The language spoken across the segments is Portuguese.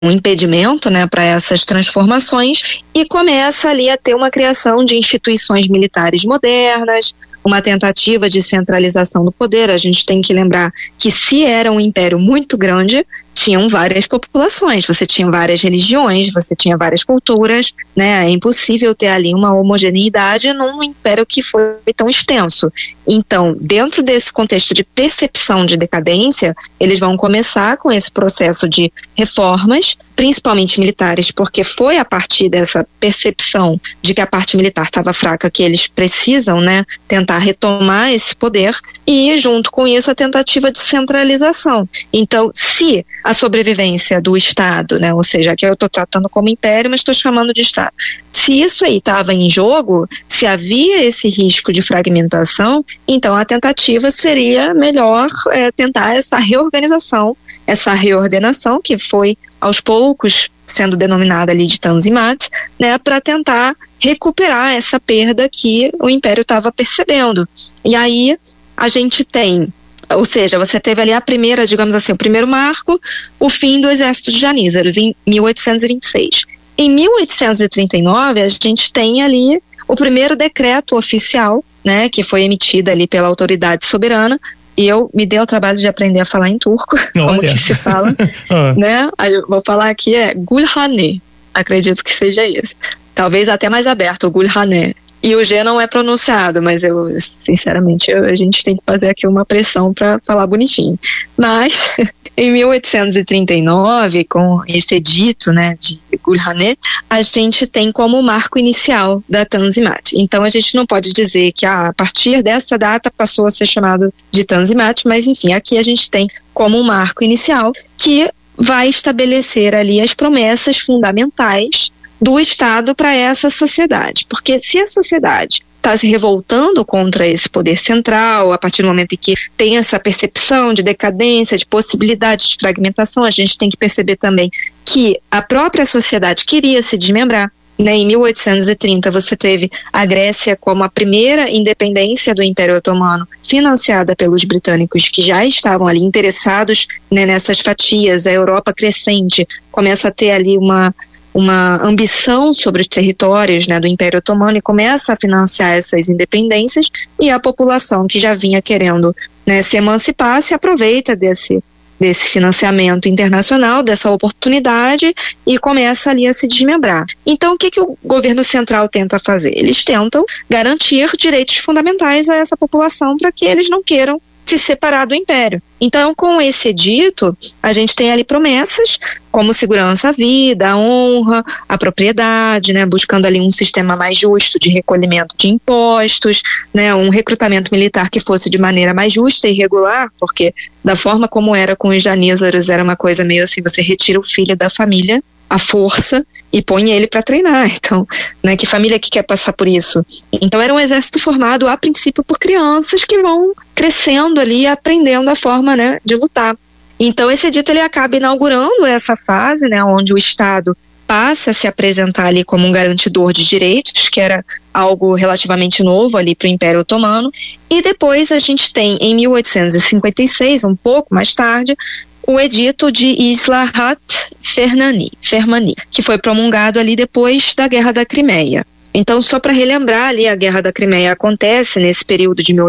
um impedimento, né, para essas transformações, e começa ali a ter uma criação de instituições militares modernas, uma tentativa de centralização do poder. A gente tem que lembrar que se era um império muito grande, tinham várias populações, você tinha várias religiões, você tinha várias culturas, né? É impossível ter ali uma homogeneidade num império que foi tão extenso. Então, dentro desse contexto de percepção de decadência, eles vão começar com esse processo de reformas, principalmente militares, porque foi a partir dessa percepção de que a parte militar estava fraca que eles precisam, né, tentar retomar esse poder, e junto com isso a tentativa de centralização. Então, se a sobrevivência do Estado, né, ou seja, aqui eu estou tratando como império, mas estou chamando de Estado, se isso aí estava em jogo, se havia esse risco de fragmentação, então a tentativa seria melhor tentar essa reorganização, essa reordenação, que foi aos poucos sendo denominada ali de Tanzimat, né, para tentar recuperar essa perda que o Império estava percebendo. E aí a gente tem, ou seja, você teve ali a primeira, digamos assim, o primeiro marco, o fim do exército de janízaros, em 1826. Em 1839, a gente tem ali o primeiro decreto oficial, né, que foi emitido ali pela autoridade soberana, e eu me dei o trabalho de aprender a falar em turco, como que se fala, né? Eu vou falar aqui Gülhane, acredito que seja isso. Talvez até mais aberto, o Gülhane. E o G não é pronunciado, mas eu, sinceramente, a gente tem que fazer aqui uma pressão para falar bonitinho. Mas, em 1839, com esse edito, né, de Gülhane, a gente tem como marco inicial da Tanzimat. Então, a gente não pode dizer que a partir dessa data passou a ser chamado de Tanzimat, mas, enfim, aqui a gente tem como um marco inicial que vai estabelecer ali as promessas fundamentais do Estado para essa sociedade. Porque se a sociedade está se revoltando contra esse poder central, a partir do momento em que tem essa percepção de decadência, de possibilidade de fragmentação, a gente tem que perceber também que a própria sociedade queria se desmembrar. Né? Em 1830 você teve a Grécia como a primeira independência do Império Otomano, financiada pelos britânicos, que já estavam ali interessados, né, nessas fatias. A Europa crescente começa a ter ali uma ambição sobre os territórios, né, do Império Otomano, e começa a financiar essas independências, e a população que já vinha querendo, né, se emancipar se aproveita desse financiamento internacional, dessa oportunidade, e começa ali a se desmembrar. Então, o que o governo central tenta fazer? Eles tentam garantir direitos fundamentais a essa população para que eles não queiram se separar do Império. Então, com esse edito, a gente tem ali promessas como segurança à vida, à honra, à propriedade, né, buscando ali um sistema mais justo de recolhimento de impostos, né, um recrutamento militar que fosse de maneira mais justa e regular, porque da forma como era com os janízaros, era uma coisa meio assim, você retira o filho da família à força e põe ele para treinar. Então, né, que família que quer passar por isso? Então, era um exército formado a princípio por crianças que vão crescendo ali, aprendendo a forma, né, de lutar. Então, esse edito ele acaba inaugurando essa fase, né, onde o Estado passa a se apresentar ali como um garantidor de direitos, que era algo relativamente novo ali para o Império Otomano. E depois a gente tem, em 1856, um pouco mais tarde, o edito de Islahat Fermani, que foi promulgado ali depois da Guerra da Crimeia. Então, só para relembrar ali, a Guerra da Crimeia acontece nesse período de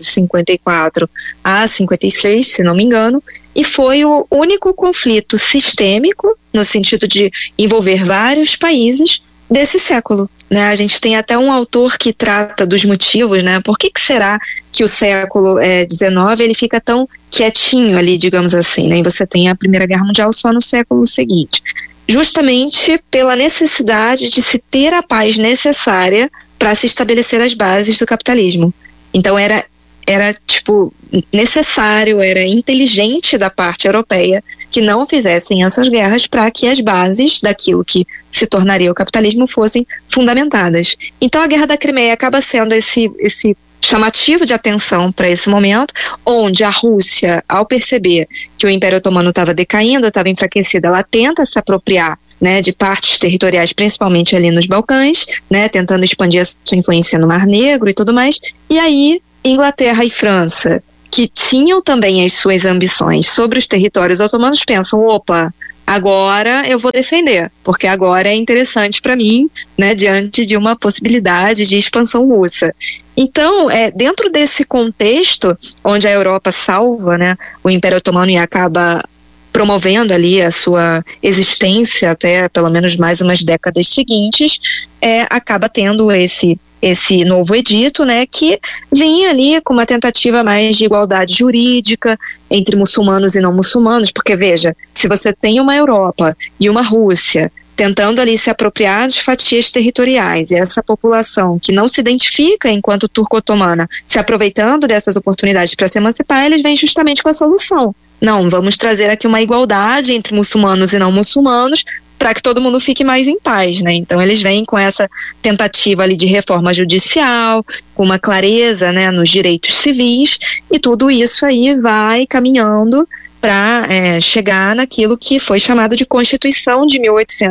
1854 a 56, se não me engano, e foi o único conflito sistêmico, no sentido de envolver vários países, desse século, né? A gente tem até um autor que trata dos motivos, né? Por que será que o século XIX ele fica tão quietinho ali, digamos assim, né? E você tem a Primeira Guerra Mundial só no século seguinte. Justamente pela necessidade de se ter a paz necessária para se estabelecer as bases do capitalismo. Então era tipo necessário, era inteligente da parte europeia que não fizessem essas guerras para que as bases daquilo que se tornaria o capitalismo fossem fundamentadas. Então a Guerra da Crimeia acaba sendo esse chamativo de atenção para esse momento, onde a Rússia, ao perceber que o Império Otomano estava decaindo, estava enfraquecida, ela tenta se apropriar, né, de partes territoriais, principalmente ali nos Balcãs, né, tentando expandir a sua influência no Mar Negro e tudo mais. E aí Inglaterra e França, que tinham também as suas ambições sobre os territórios otomanos, pensam, opa, agora eu vou defender, porque agora é interessante para mim, né, diante de uma possibilidade de expansão russa. Então, dentro desse contexto, onde a Europa salva, né, o Império Otomano e acaba promovendo ali a sua existência até pelo menos mais umas décadas seguintes, acaba tendo esse novo edito, né, que vinha ali com uma tentativa mais de igualdade jurídica entre muçulmanos e não muçulmanos, porque veja, se você tem uma Europa e uma Rússia tentando ali se apropriar de fatias territoriais, e essa população que não se identifica enquanto turco-otomana se aproveitando dessas oportunidades para se emancipar, eles vêm justamente com a solução. Não, vamos trazer aqui uma igualdade entre muçulmanos e não muçulmanos para que todo mundo fique mais em paz, né? Então eles vêm com essa tentativa ali de reforma judicial, com uma clareza, né, nos direitos civis, e tudo isso aí vai caminhando para chegar naquilo que foi chamado de Constituição de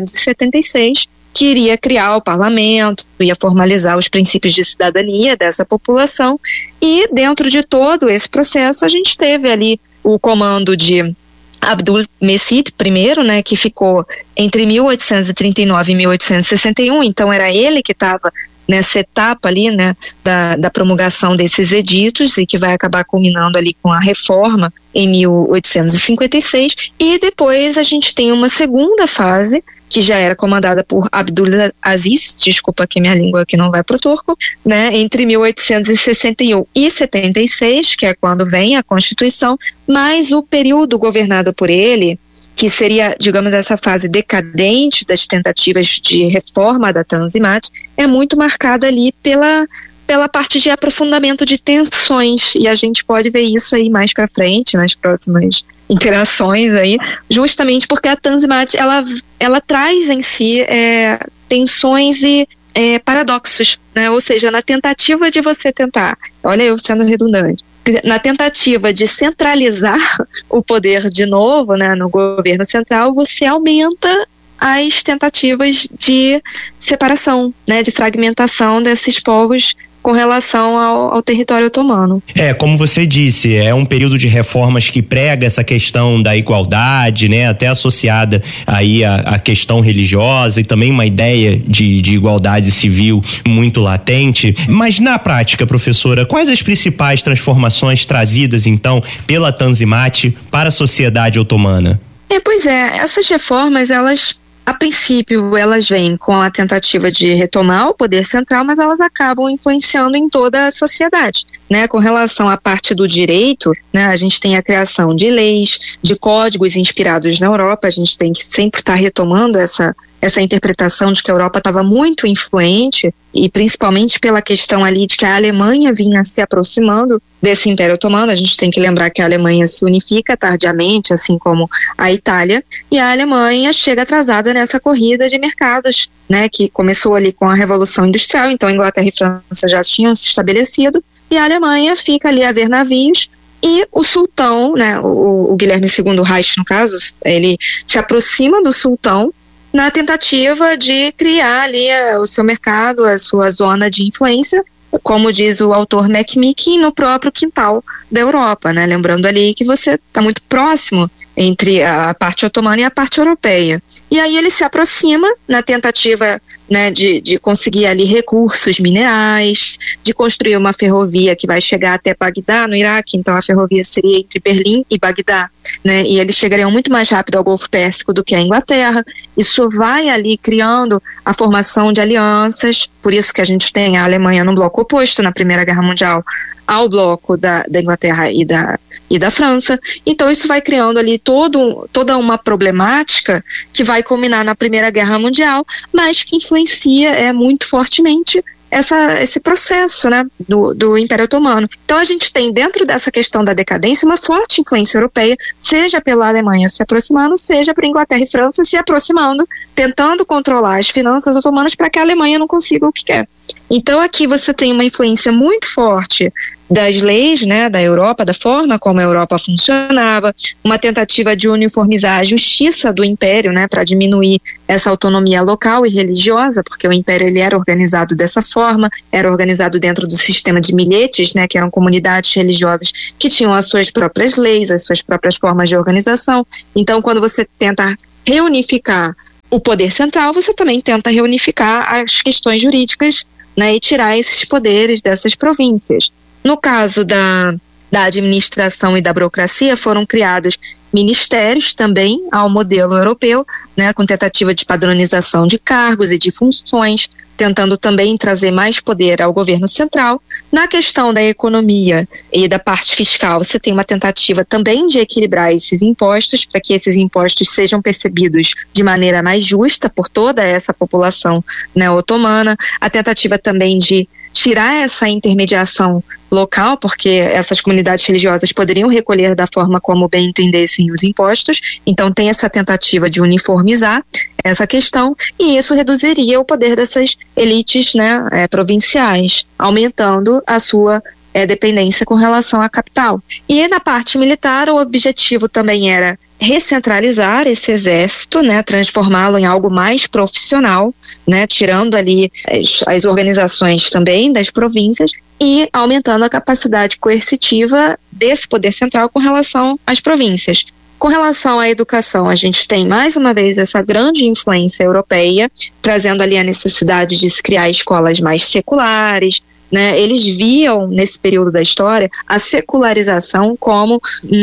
1876, que iria criar o parlamento, ia formalizar os princípios de cidadania dessa população, e dentro de todo esse processo a gente teve ali o comando de Abdülmecid I, né, que ficou entre 1839 e 1861, então era ele que estava nessa etapa ali, né, da promulgação desses editos, e que vai acabar culminando ali com a reforma em 1856, e depois a gente tem uma segunda fase, que já era comandada por Abdulaziz, desculpa que minha língua aqui não vai pro turco, né, entre 1861 e 76, que é quando vem a Constituição, mas o período governado por ele, que seria, digamos, essa fase decadente das tentativas de reforma da Tanzimat, é muito marcada ali pela parte de aprofundamento de tensões, e a gente pode ver isso aí mais para frente, nas próximas interações aí, justamente porque a Tanzimat, ela traz em si tensões e paradoxos, né? Ou seja, na tentativa de você tentar, olha eu sendo redundante, na tentativa de centralizar o poder de novo, né, no governo central, você aumenta as tentativas de separação, né, de fragmentação desses povos com relação ao território otomano. Como você disse, é um período de reformas que prega essa questão da igualdade, né, até associada aí à questão religiosa, e também uma ideia de igualdade civil muito latente. Mas na prática, professora, quais as principais transformações trazidas então pela Tanzimat para a sociedade otomana? Pois é, essas reformas, a princípio, elas vêm com a tentativa de retomar o poder central, mas elas acabam influenciando em toda a sociedade, né? Com relação à parte do direito, né, a gente tem a criação de leis, de códigos inspirados na Europa, a gente tem que sempre estar retomando essa interpretação de que a Europa estava muito influente, e principalmente pela questão ali de que a Alemanha vinha se aproximando desse Império Otomano. A gente tem que lembrar que a Alemanha se unifica tardiamente, assim como a Itália, e a Alemanha chega atrasada nessa corrida de mercados, né, que começou ali com a Revolução Industrial. Então Inglaterra e França já tinham se estabelecido, e a Alemanha fica ali a ver navios, e o sultão, né, o Guilherme II Reich, no caso, ele se aproxima do sultão na tentativa de criar ali o seu mercado, a sua zona de influência, como diz o autor Macmillan, no próprio quintal da Europa, né? Lembrando ali que você está muito próximo entre a parte otomana e a parte europeia. E aí ele se aproxima na tentativa, né, de conseguir ali recursos minerais, de construir uma ferrovia que vai chegar até Bagdá, no Iraque. Então a ferrovia seria entre Berlim e Bagdá, né, e eles chegariam muito mais rápido ao Golfo Pérsico do que a Inglaterra. Isso vai ali criando a formação de alianças, por isso que a gente tem a Alemanha no bloco oposto na Primeira Guerra Mundial ao bloco da Inglaterra e da França. Então isso vai criando ali toda uma problemática que vai culminar na Primeira Guerra Mundial, mas que influencia muito fortemente esse processo, né, do Império Otomano. Então a gente tem dentro dessa questão da decadência uma forte influência europeia, seja pela Alemanha se aproximando, seja por Inglaterra e França se aproximando, tentando controlar as finanças otomanas para que a Alemanha não consiga o que quer. Então aqui você tem uma influência muito forte das leis, né, da Europa, da forma como a Europa funcionava, uma tentativa de uniformizar a justiça do Império, né, para diminuir essa autonomia local e religiosa, porque o Império ele era organizado dessa forma, era organizado dentro do sistema de milhetes, né, que eram comunidades religiosas que tinham as suas próprias leis, as suas próprias formas de organização. Então, quando você tenta reunificar o poder central, você também tenta reunificar as questões jurídicas, né, e tirar esses poderes dessas províncias. No caso da administração e da burocracia, foram criados ministérios também ao modelo europeu, né, com tentativa de padronização de cargos e de funções, tentando também trazer mais poder ao governo central. Na questão da economia e da parte fiscal, você tem uma tentativa também de equilibrar esses impostos, para que esses impostos sejam percebidos de maneira mais justa por toda essa população, né, otomana. A tentativa também de tirar essa intermediação local, porque essas comunidades religiosas poderiam recolher da forma como bem entendessem os impostos, então tem essa tentativa de uniformizar essa questão, e isso reduziria o poder dessas elites, né, provinciais, aumentando a sua dependência com relação à capital. E na parte militar, o objetivo também era recentralizar esse exército, né, transformá-lo em algo mais profissional, né, tirando ali as organizações também das províncias e aumentando a capacidade coercitiva desse poder central com relação às províncias. Com relação à educação, a gente tem mais uma vez essa grande influência europeia, trazendo ali a necessidade de se criar escolas mais seculares, né? Eles viam nesse período da história a secularização como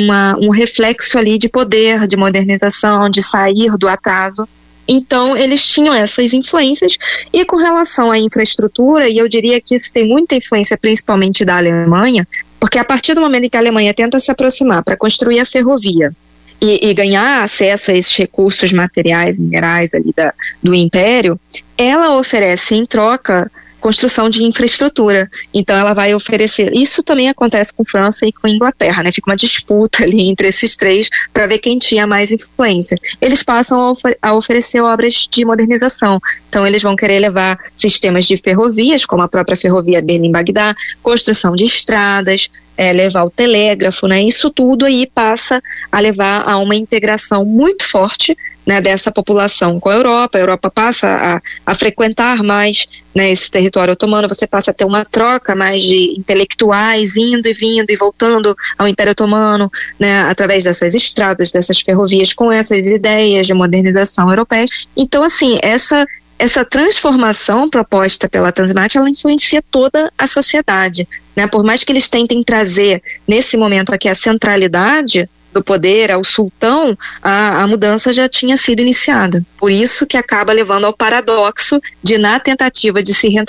um reflexo ali de poder, de modernização, de sair do atraso. Então, eles tinham essas influências. E com relação à infraestrutura, e eu diria que isso tem muita influência principalmente da Alemanha, porque a partir do momento em que a Alemanha tenta se aproximar para construir a ferrovia e ganhar acesso a esses recursos materiais, minerais ali do Império, ela oferece em troca construção de infraestrutura. Então ela vai oferecer, isso também acontece com França e com Inglaterra, né? Fica uma disputa ali entre esses três para ver quem tinha mais influência. Eles passam a oferecer obras de modernização. Então eles vão querer levar sistemas de ferrovias, como a própria ferrovia Berlim-Bagdá, construção de estradas, levar o telégrafo, né? Isso tudo aí passa a levar a uma integração muito forte, né, dessa população com a Europa passa a frequentar mais, né, esse território otomano, você passa a ter uma troca mais de intelectuais indo e vindo e voltando ao Império Otomano, né, através dessas estradas, dessas ferrovias, com essas ideias de modernização europeia. Então, assim, essa transformação proposta pela Tanzimat, ela influencia toda a sociedade, né? Por mais que eles tentem trazer, nesse momento aqui, a centralidade do poder ao sultão, a mudança já tinha sido iniciada. Por isso que acaba levando ao paradoxo de, na tentativa de se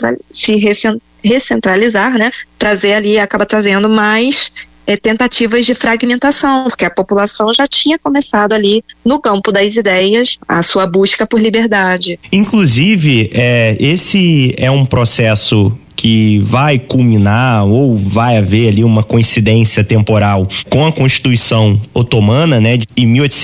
recentralizar, né, trazer ali, acaba trazendo mais tentativas de fragmentação, porque a população já tinha começado ali no campo das ideias a sua busca por liberdade. Inclusive, esse é um processo que vai culminar ou vai haver ali uma coincidência temporal com a Constituição Otomana, né, de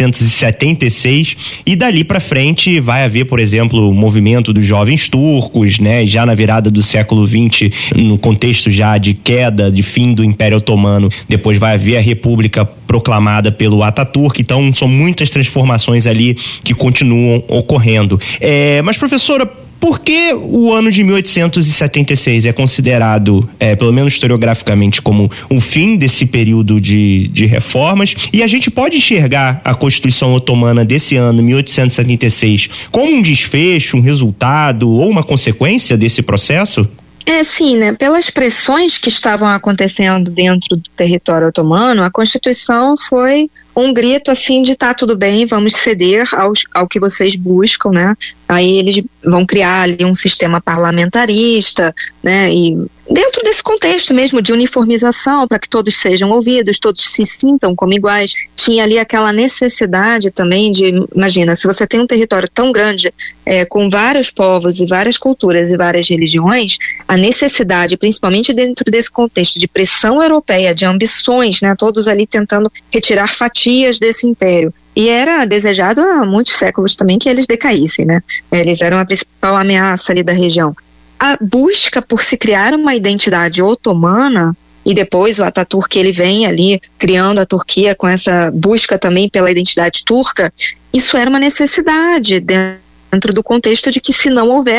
1876, e dali para frente vai haver, por exemplo, o movimento dos jovens turcos, né, já na virada do século XX, no contexto já de queda, de fim do Império Otomano. Depois vai haver a República proclamada pelo Ataturk. Então são muitas transformações ali que continuam ocorrendo. Mas, professora, por que o ano de 1876 é considerado, pelo menos historiograficamente, como o fim desse período de reformas? E a gente pode enxergar a Constituição Otomana desse ano, 1876, como um desfecho, um resultado ou uma consequência desse processo? Sim, né? Pelas pressões que estavam acontecendo dentro do território otomano, a Constituição foi um grito assim de tá tudo bem, vamos ceder ao que vocês buscam, né? Aí eles vão criar ali um sistema parlamentarista, né? E dentro desse contexto mesmo de uniformização, para que todos sejam ouvidos, todos se sintam como iguais, tinha ali aquela necessidade também de, imagina, se você tem um território tão grande, com vários povos e várias culturas e várias religiões, a necessidade, principalmente dentro desse contexto de pressão europeia, de ambições, né? Todos ali tentando retirar fatias desse império. E era desejado há muitos séculos também que eles decaíssem, né? Eles eram a principal ameaça ali da região. A busca por se criar uma identidade otomana, e depois o Ataturk, ele vem ali criando a Turquia com essa busca também pela identidade turca, isso era uma necessidade dentro do contexto de que, se não houver,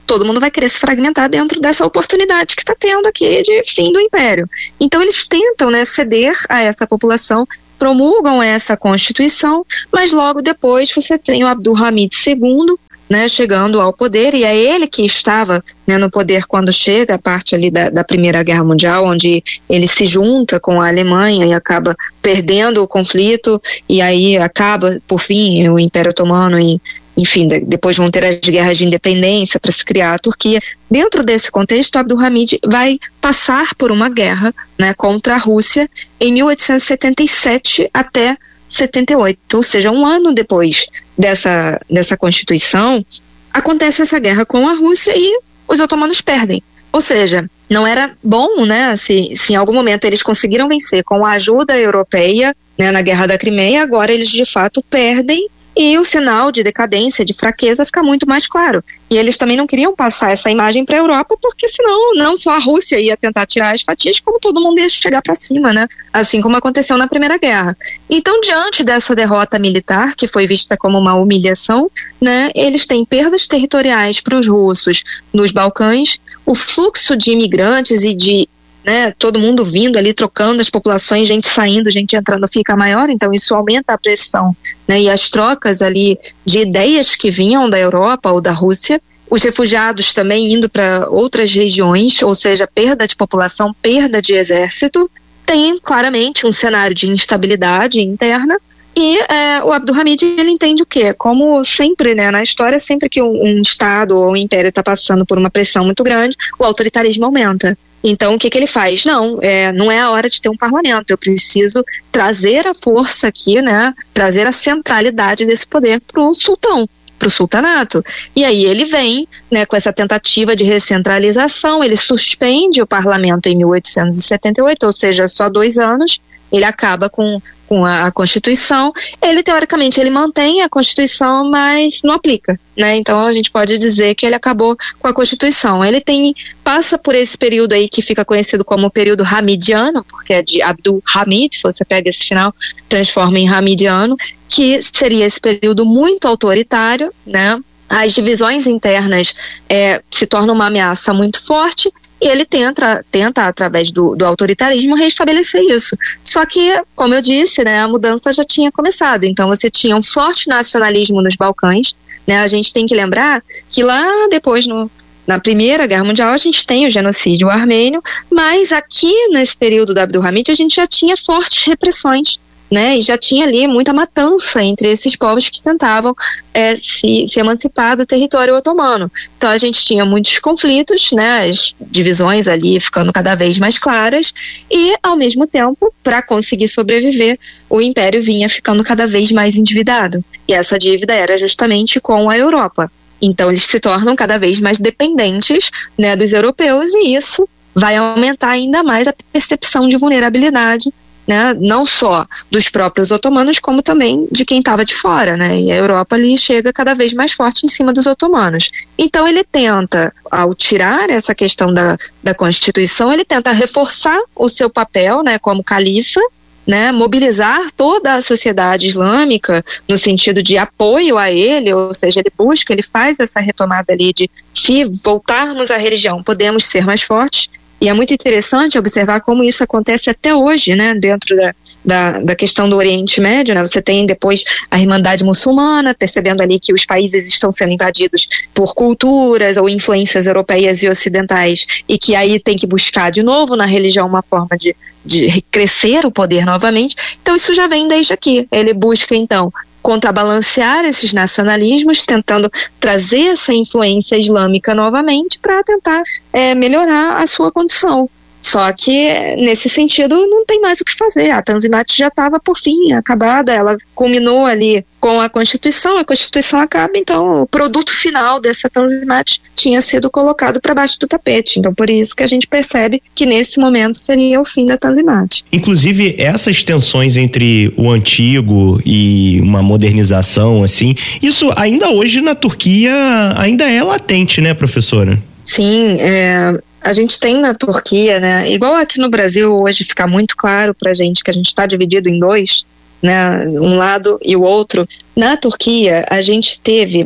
todo mundo vai querer se fragmentar dentro dessa oportunidade que está tendo aqui de fim do Império. Então eles tentam, né, ceder a essa população, promulgam essa Constituição, mas logo depois você tem o Abdulhamid II, né, chegando ao poder, e é ele que estava, né, no poder quando chega a parte ali da Primeira Guerra Mundial, onde ele se junta com a Alemanha e acaba perdendo o conflito, e aí acaba, por fim, o Império Otomano enfim, depois vão ter as guerras de independência para se criar a Turquia. Dentro desse contexto, Abdulhamid vai passar por uma guerra, né, contra a Rússia em 1877 até 78, ou seja, um ano depois dessa Constituição, acontece essa guerra com a Rússia e os otomanos perdem. Ou seja, não era bom, né, se em algum momento eles conseguiram vencer com a ajuda europeia, né, na Guerra da Crimeia, agora eles de fato perdem e o sinal de decadência, de fraqueza fica muito mais claro. E eles também não queriam passar essa imagem para a Europa, porque senão não só a Rússia ia tentar tirar as fatias, como todo mundo ia chegar para cima, né? Assim como aconteceu na Primeira Guerra. Então, diante dessa derrota militar, que foi vista como uma humilhação, né, eles têm perdas territoriais para os russos nos Balcãs, o fluxo de imigrantes e de, né, todo mundo vindo ali, trocando as populações, gente saindo, gente entrando, fica maior, então isso aumenta a pressão, né, e as trocas ali de ideias que vinham da Europa ou da Rússia, os refugiados também indo para outras regiões, ou seja, perda de população, perda de exército, tem claramente um cenário de instabilidade interna. E o Abdulhamid, ele entende o quê? Como sempre, né, na história, sempre que um Estado ou um império está passando por uma pressão muito grande, o autoritarismo aumenta. Então, o que ele faz? Não é a hora de ter um parlamento, eu preciso trazer a força aqui, né, trazer a centralidade desse poder para o sultão, para o sultanato. E aí ele vem, né, com essa tentativa de recentralização, ele suspende o parlamento em 1878, ou seja, só 2 anos, ele acaba com a Constituição. Ele, teoricamente, ele mantém a Constituição, mas não aplica, né? Então a gente pode dizer que ele acabou com a Constituição. Ele passa por esse período aí que fica conhecido como o período hamidiano, porque é de Abdul Hamid, você pega esse final, transforma em hamidiano, que seria esse período muito autoritário, né? As divisões internas se tornam uma ameaça muito forte, e ele tenta através do autoritarismo, restabelecer isso. Só que, como eu disse, né, a mudança já tinha começado. Então você tinha um forte nacionalismo nos Balcãs, né? A gente tem que lembrar que lá depois, na Primeira Guerra Mundial, a gente tem o genocídio armênio, mas aqui nesse período do Abdulhamid a gente já tinha fortes repressões, né, e já tinha ali muita matança entre esses povos que tentavam se emancipar do território otomano. Então a gente tinha muitos conflitos, né, as divisões ali ficando cada vez mais claras, e ao mesmo tempo, para conseguir sobreviver, o Império vinha ficando cada vez mais endividado, e essa dívida era justamente com a Europa. Então eles se tornam cada vez mais dependentes, né, dos europeus, e isso vai aumentar ainda mais a percepção de vulnerabilidade, né, não só dos próprios otomanos, como também de quem estava de fora, né, e a Europa ali chega cada vez mais forte em cima dos otomanos. Então ele tenta, ao tirar essa questão da Constituição, ele tenta reforçar o seu papel, né, como califa, né, mobilizar toda a sociedade islâmica no sentido de apoio a ele, ou seja, ele faz essa retomada ali de, se voltarmos à religião, podemos ser mais fortes. E é muito interessante observar como isso acontece até hoje, né, dentro da questão do Oriente Médio, né? Você tem depois a Irmandade Muçulmana, percebendo ali que os países estão sendo invadidos por culturas ou influências europeias e ocidentais, e que aí tem que buscar de novo na religião uma forma de crescer o poder novamente. Então isso já vem desde aqui. Ele busca, então, contrabalancear esses nacionalismos, tentando trazer essa influência islâmica novamente para tentar melhorar a sua condição. Só que, nesse sentido, não tem mais o que fazer. A Tanzimat já estava, por fim, acabada. Ela culminou ali com a Constituição acaba, então o produto final dessa Tanzimat tinha sido colocado para baixo do tapete. Então, por isso que a gente percebe que, nesse momento, seria o fim da Tanzimat. Inclusive, essas tensões entre o antigo e uma modernização, assim, isso ainda hoje na Turquia ainda é latente, né, professora? Sim, a gente tem na Turquia, né, igual aqui no Brasil hoje fica muito claro pra gente que a gente está dividido em dois, né, um lado e o outro. Na Turquia a gente teve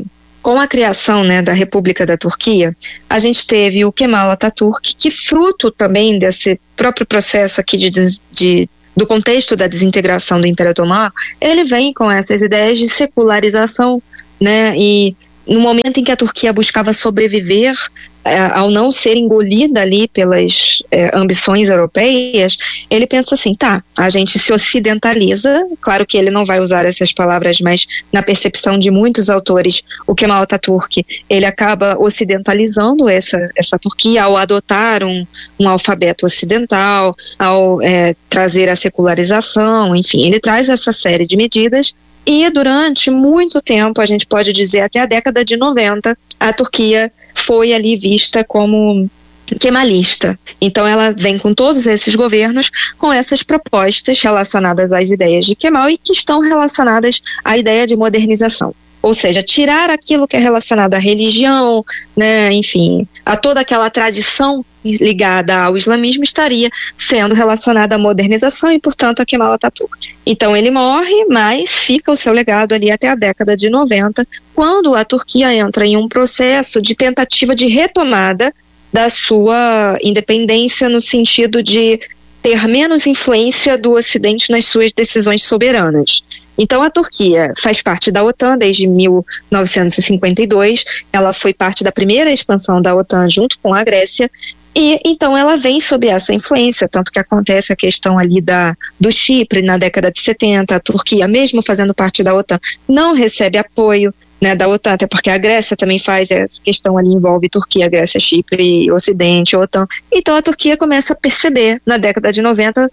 com a criação, né, da República da Turquia, a gente teve o Kemal Atatürk, que fruto também desse próprio processo aqui do contexto da desintegração do Império Otomano, ele vem com essas ideias de secularização, né, e no momento em que a Turquia buscava sobreviver, ao não ser engolida ali pelas ambições europeias, ele pensa assim, a gente se ocidentaliza, claro que ele não vai usar essas palavras, mas na percepção de muitos autores, o Kemal Atatürk, ele acaba ocidentalizando essa Turquia ao adotar um alfabeto ocidental, ao trazer a secularização, enfim, ele traz essa série de medidas. E durante muito tempo, a gente pode dizer até a década de 90, a Turquia foi ali vista como kemalista. Então ela vem com todos esses governos com essas propostas relacionadas às ideias de Kemal e que estão relacionadas à ideia de modernização. Ou seja, tirar aquilo que é relacionado à religião, né, enfim, a toda aquela tradição ligada ao islamismo estaria sendo relacionada à modernização e, portanto, a Kemal Atatürk. Então ele morre, mas fica o seu legado ali até a década de 90, quando a Turquia entra em um processo de tentativa de retomada da sua independência no sentido de ter menos influência do Ocidente nas suas decisões soberanas. Então a Turquia faz parte da OTAN desde 1952, ela foi parte da primeira expansão da OTAN junto com a Grécia, e então ela vem sob essa influência, tanto que acontece a questão ali do Chipre na década de 70, a Turquia, mesmo fazendo parte da OTAN, não recebe apoio, né, da OTAN, até porque a Grécia também faz essa questão ali, envolve Turquia, Grécia, Chipre, Ocidente, OTAN. Então a Turquia começa a perceber na década de 90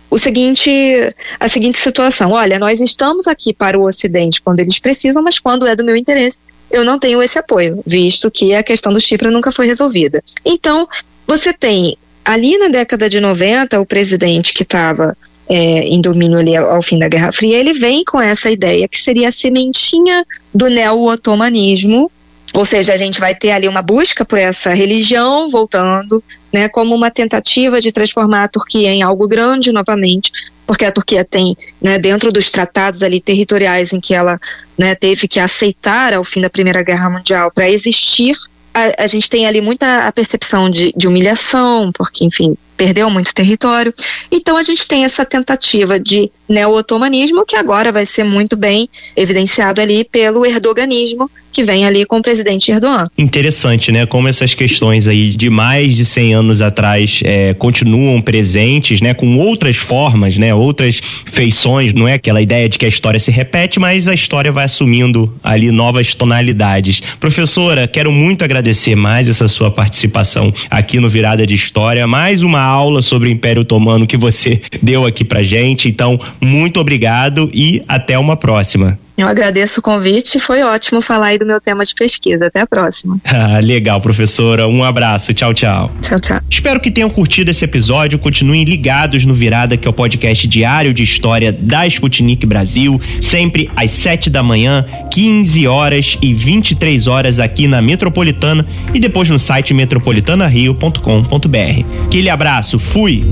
a seguinte situação: olha, nós estamos aqui para o Ocidente quando eles precisam, mas quando é do meu interesse, eu não tenho esse apoio, visto que a questão do Chipre nunca foi resolvida. Então, você tem, ali na década de 90, o presidente que estava em domínio ali ao fim da Guerra Fria, ele vem com essa ideia que seria a sementinha do neo-otomanismo, ou seja, a gente vai ter ali uma busca por essa religião voltando, né, como uma tentativa de transformar a Turquia em algo grande novamente, porque a Turquia tem, né, dentro dos tratados ali territoriais em que ela, né, teve que aceitar ao fim da Primeira Guerra Mundial para existir, a gente tem ali muita a percepção de humilhação, porque, enfim, perdeu muito território. Então a gente tem essa tentativa de neo-otomanismo que agora vai ser muito bem evidenciado ali pelo erdoganismo, que vem ali com o presidente Erdogan. Interessante, né? Como essas questões aí de mais de 100 anos atrás continuam presentes, né? Com outras formas, né? Outras feições, não é aquela ideia de que a história se repete, mas a história vai assumindo ali novas tonalidades. Professora, quero muito agradecer mais essa sua participação aqui no Virada de História, mais uma aula sobre o Império Otomano que você deu aqui pra gente. Então, muito obrigado e até uma próxima. Eu agradeço o convite, foi ótimo falar aí do meu tema de pesquisa. Até a próxima. Legal, professora. Um abraço. Tchau, tchau. Tchau, tchau. Espero que tenham curtido esse episódio. Continuem ligados no Virada, que é o podcast diário de história da Sputnik Brasil, sempre às 7 da manhã, 15 horas e 23 horas aqui na Metropolitana e depois no site metropolitanario.com.br. Aquele abraço. Fui!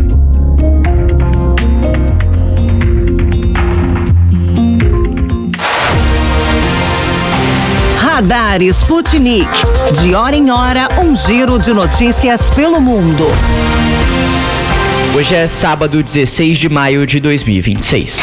Radar Sputnik. De hora em hora, um giro de notícias pelo mundo. Hoje é sábado, 16 de maio de 2026.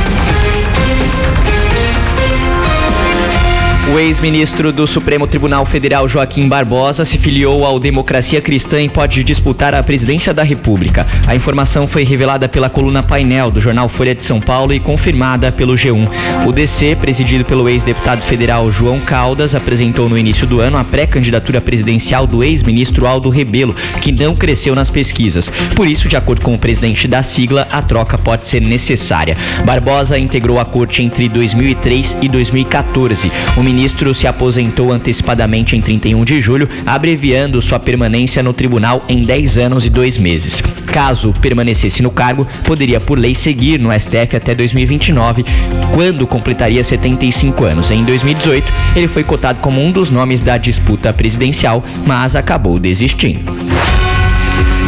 O ex-ministro do Supremo Tribunal Federal, Joaquim Barbosa, se filiou ao Democracia Cristã e pode disputar a presidência da República. A informação foi revelada pela coluna Painel do jornal Folha de São Paulo e confirmada pelo G1. O DC, presidido pelo ex-deputado federal João Caldas, apresentou no início do ano a pré-candidatura presidencial do ex-ministro Aldo Rebelo, que não cresceu nas pesquisas. Por isso, de acordo com o presidente da sigla, a troca pode ser necessária. Barbosa integrou a corte entre 2003 e 2014. O ministro se aposentou antecipadamente em 31 de julho, abreviando sua permanência no tribunal em 10 anos e 2 meses. Caso permanecesse no cargo, poderia por lei seguir no STF até 2029, quando completaria 75 anos. Em 2018, ele foi cotado como um dos nomes da disputa presidencial, mas acabou desistindo.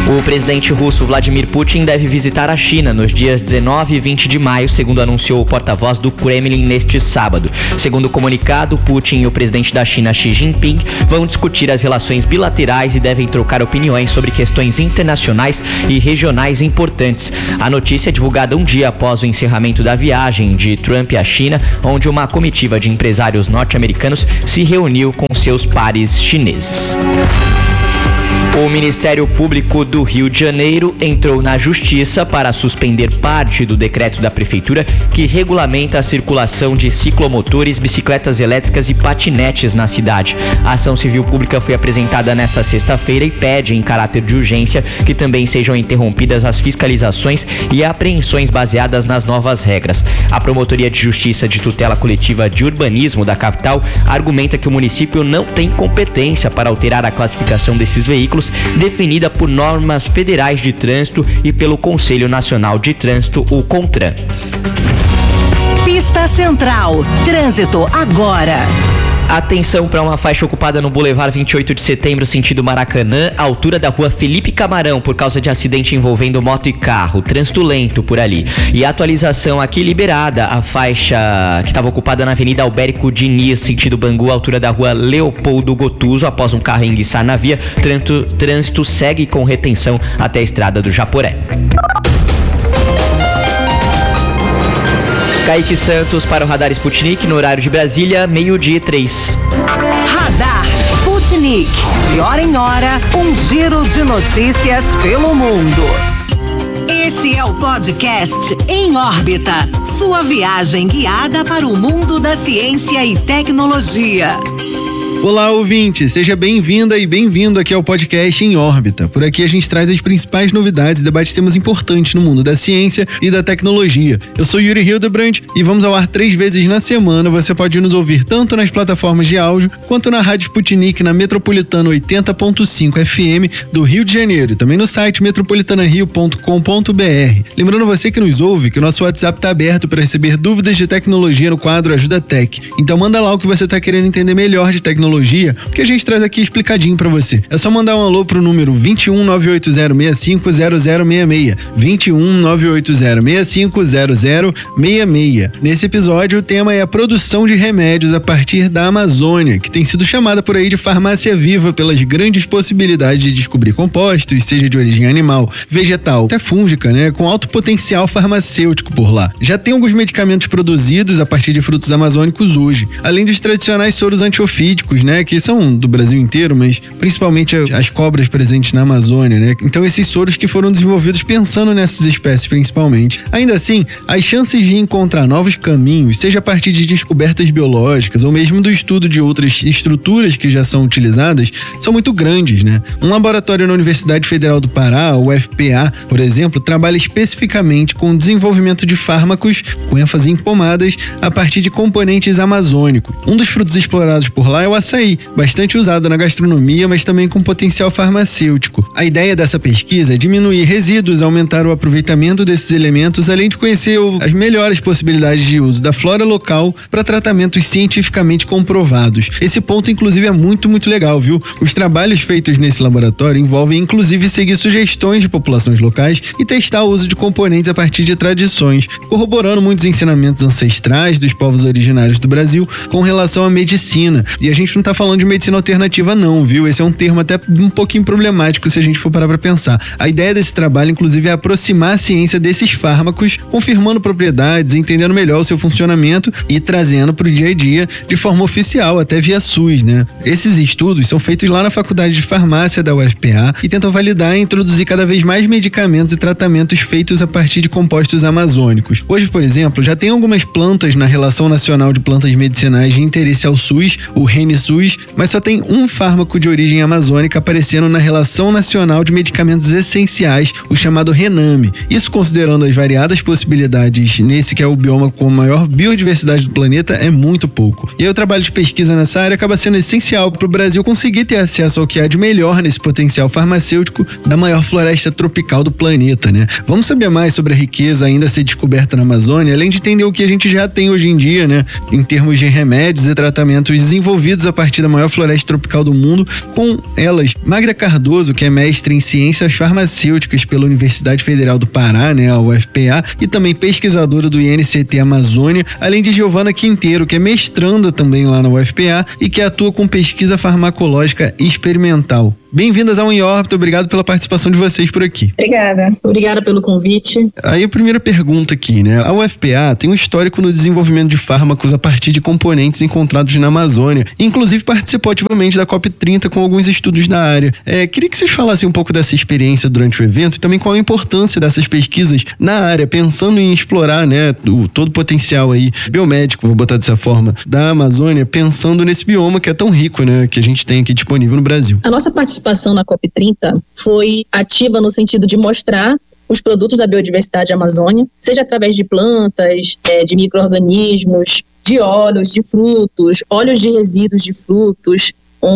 O presidente russo Vladimir Putin deve visitar a China nos dias 19 e 20 de maio, segundo anunciou o porta-voz do Kremlin neste sábado. Segundo o comunicado, Putin e o presidente da China, Xi Jinping, vão discutir as relações bilaterais e devem trocar opiniões sobre questões internacionais e regionais importantes. A notícia é divulgada um dia após o encerramento da viagem de Trump à China, onde uma comitiva de empresários norte-americanos se reuniu com seus pares chineses. O Ministério Público do Rio de Janeiro entrou na Justiça para suspender parte do decreto da Prefeitura que regulamenta a circulação de ciclomotores, bicicletas elétricas e patinetes na cidade. A ação civil pública foi apresentada nesta sexta-feira e pede, em caráter de urgência, que também sejam interrompidas as fiscalizações e apreensões baseadas nas novas regras. A Promotoria de Justiça de Tutela Coletiva de Urbanismo da capital argumenta que o município não tem competência para alterar a classificação desses veículos, definida por normas federais de trânsito e pelo Conselho Nacional de Trânsito, o CONTRAN. Pista Central. Trânsito agora. Atenção para uma faixa ocupada no Boulevard 28 de Setembro, sentido Maracanã, altura da rua Felipe Camarão, por causa de acidente envolvendo moto e carro. Trânsito lento por ali. E atualização aqui liberada, a faixa que estava ocupada na Avenida Albérico Diniz, sentido Bangu, altura da rua Leopoldo Gotuso, após um carro enguiçar na via. Trânsito segue com retenção até a estrada do Japoré. Kaique Santos para o Radar Sputnik, no horário de Brasília, 12:03. Radar Sputnik. De hora em hora, um giro de notícias pelo mundo. Esse é o podcast Em Órbita. Sua viagem guiada para o mundo da ciência e tecnologia. Olá, ouvinte! Seja bem-vinda e bem-vindo aqui ao podcast Em Órbita. Por aqui a gente traz as principais novidades e debate temas importantes no mundo da ciência e da tecnologia. Eu sou Yuri Hildebrand e vamos ao ar 3 vezes na semana. Você pode nos ouvir tanto nas plataformas de áudio quanto na Rádio Sputnik na Metropolitana 80.5 FM do Rio de Janeiro e também no site metropolitanario.com.br. Lembrando você que nos ouve que o nosso WhatsApp está aberto para receber dúvidas de tecnologia no quadro Ajuda Tech. Então manda lá o que você está querendo entender melhor de tecnologia, que a gente traz aqui explicadinho pra você. É só mandar um alô pro número 21 98065 0066. 21 98065 0066. Nesse episódio, o tema é a produção de remédios a partir da Amazônia, que tem sido chamada por aí de farmácia viva pelas grandes possibilidades de descobrir compostos, seja de origem animal, vegetal, até fúngica, né, com alto potencial farmacêutico por lá. Já tem alguns medicamentos produzidos a partir de frutos amazônicos hoje, além dos tradicionais soros antiofídicos, né, que são do Brasil inteiro, mas principalmente as cobras presentes na Amazônia, né? Então esses soros que foram desenvolvidos pensando nessas espécies principalmente. Ainda assim, as chances de encontrar novos caminhos, seja a partir de descobertas biológicas ou mesmo do estudo de outras estruturas que já são utilizadas, são muito grandes, né? Um laboratório na Universidade Federal do Pará, o UFPA, por exemplo, trabalha especificamente com o desenvolvimento de fármacos com ênfase em pomadas a partir de componentes amazônicos. Um dos frutos explorados por lá é o açaí, bastante usado na gastronomia, mas também com potencial farmacêutico. A ideia dessa pesquisa é diminuir resíduos, aumentar o aproveitamento desses elementos, além de conhecer as melhores possibilidades de uso da flora local para tratamentos cientificamente comprovados. Esse ponto, inclusive, é muito legal, viu? Os trabalhos feitos nesse laboratório envolvem, inclusive, seguir sugestões de populações locais e testar o uso de componentes a partir de tradições, corroborando muitos ensinamentos ancestrais dos povos originários do Brasil com relação à medicina. E a gente não tá falando de medicina alternativa não, viu? Esse é um termo até um pouquinho problemático se a gente for parar pra pensar. A ideia desse trabalho, inclusive, é aproximar a ciência desses fármacos, confirmando propriedades, entendendo melhor o seu funcionamento e trazendo pro dia a dia de forma oficial, até via SUS, né? Esses estudos são feitos lá na Faculdade de Farmácia da UFPA e tentam validar e introduzir cada vez mais medicamentos e tratamentos feitos a partir de compostos amazônicos. Hoje, por exemplo, já tem algumas plantas na Relação Nacional de Plantas Medicinais de Interesse ao SUS, o RENISUS, mas só tem um fármaco de origem amazônica aparecendo na Relação Nacional de Medicamentos Essenciais, o chamado RENAME. Isso considerando as variadas possibilidades nesse que é o bioma com a maior biodiversidade do planeta, é muito pouco. E aí o trabalho de pesquisa nessa área acaba sendo essencial para o Brasil conseguir ter acesso ao que há de melhor nesse potencial farmacêutico da maior floresta tropical do planeta, né? Vamos saber mais sobre a riqueza ainda a ser descoberta na Amazônia, além de entender o que a gente já tem hoje em dia, né? Em termos de remédios e tratamentos desenvolvidos a partir da maior floresta tropical do mundo. Com elas, Magda Cardoso, que é mestre em ciências farmacêuticas pela Universidade Federal do Pará, né, a UFPA, e também pesquisadora do INCT Amazônia, além de Giovana Quinteiro, que é mestranda também lá na UFPA e que atua com pesquisa farmacológica experimental. Bem-vindas ao Em Órbita, obrigado pela participação de vocês por aqui. Obrigada pelo convite. Aí a primeira pergunta aqui, né? A UFPA tem um histórico no desenvolvimento de fármacos a partir de componentes encontrados na Amazônia. Inclusive participou ativamente da COP30 com alguns estudos na área. Queria que vocês falassem um pouco dessa experiência durante o evento e também qual a importância dessas pesquisas na área, pensando em explorar, né, todo o potencial aí biomédico, vou botar dessa forma, da Amazônia, pensando nesse bioma que é tão rico, né, que a gente tem aqui disponível no Brasil. A nossa participação na COP30 foi ativa no sentido de mostrar os produtos da biodiversidade Amazônia, seja através de plantas, de micro-organismos, de óleos, de frutos, óleos de resíduos de frutos,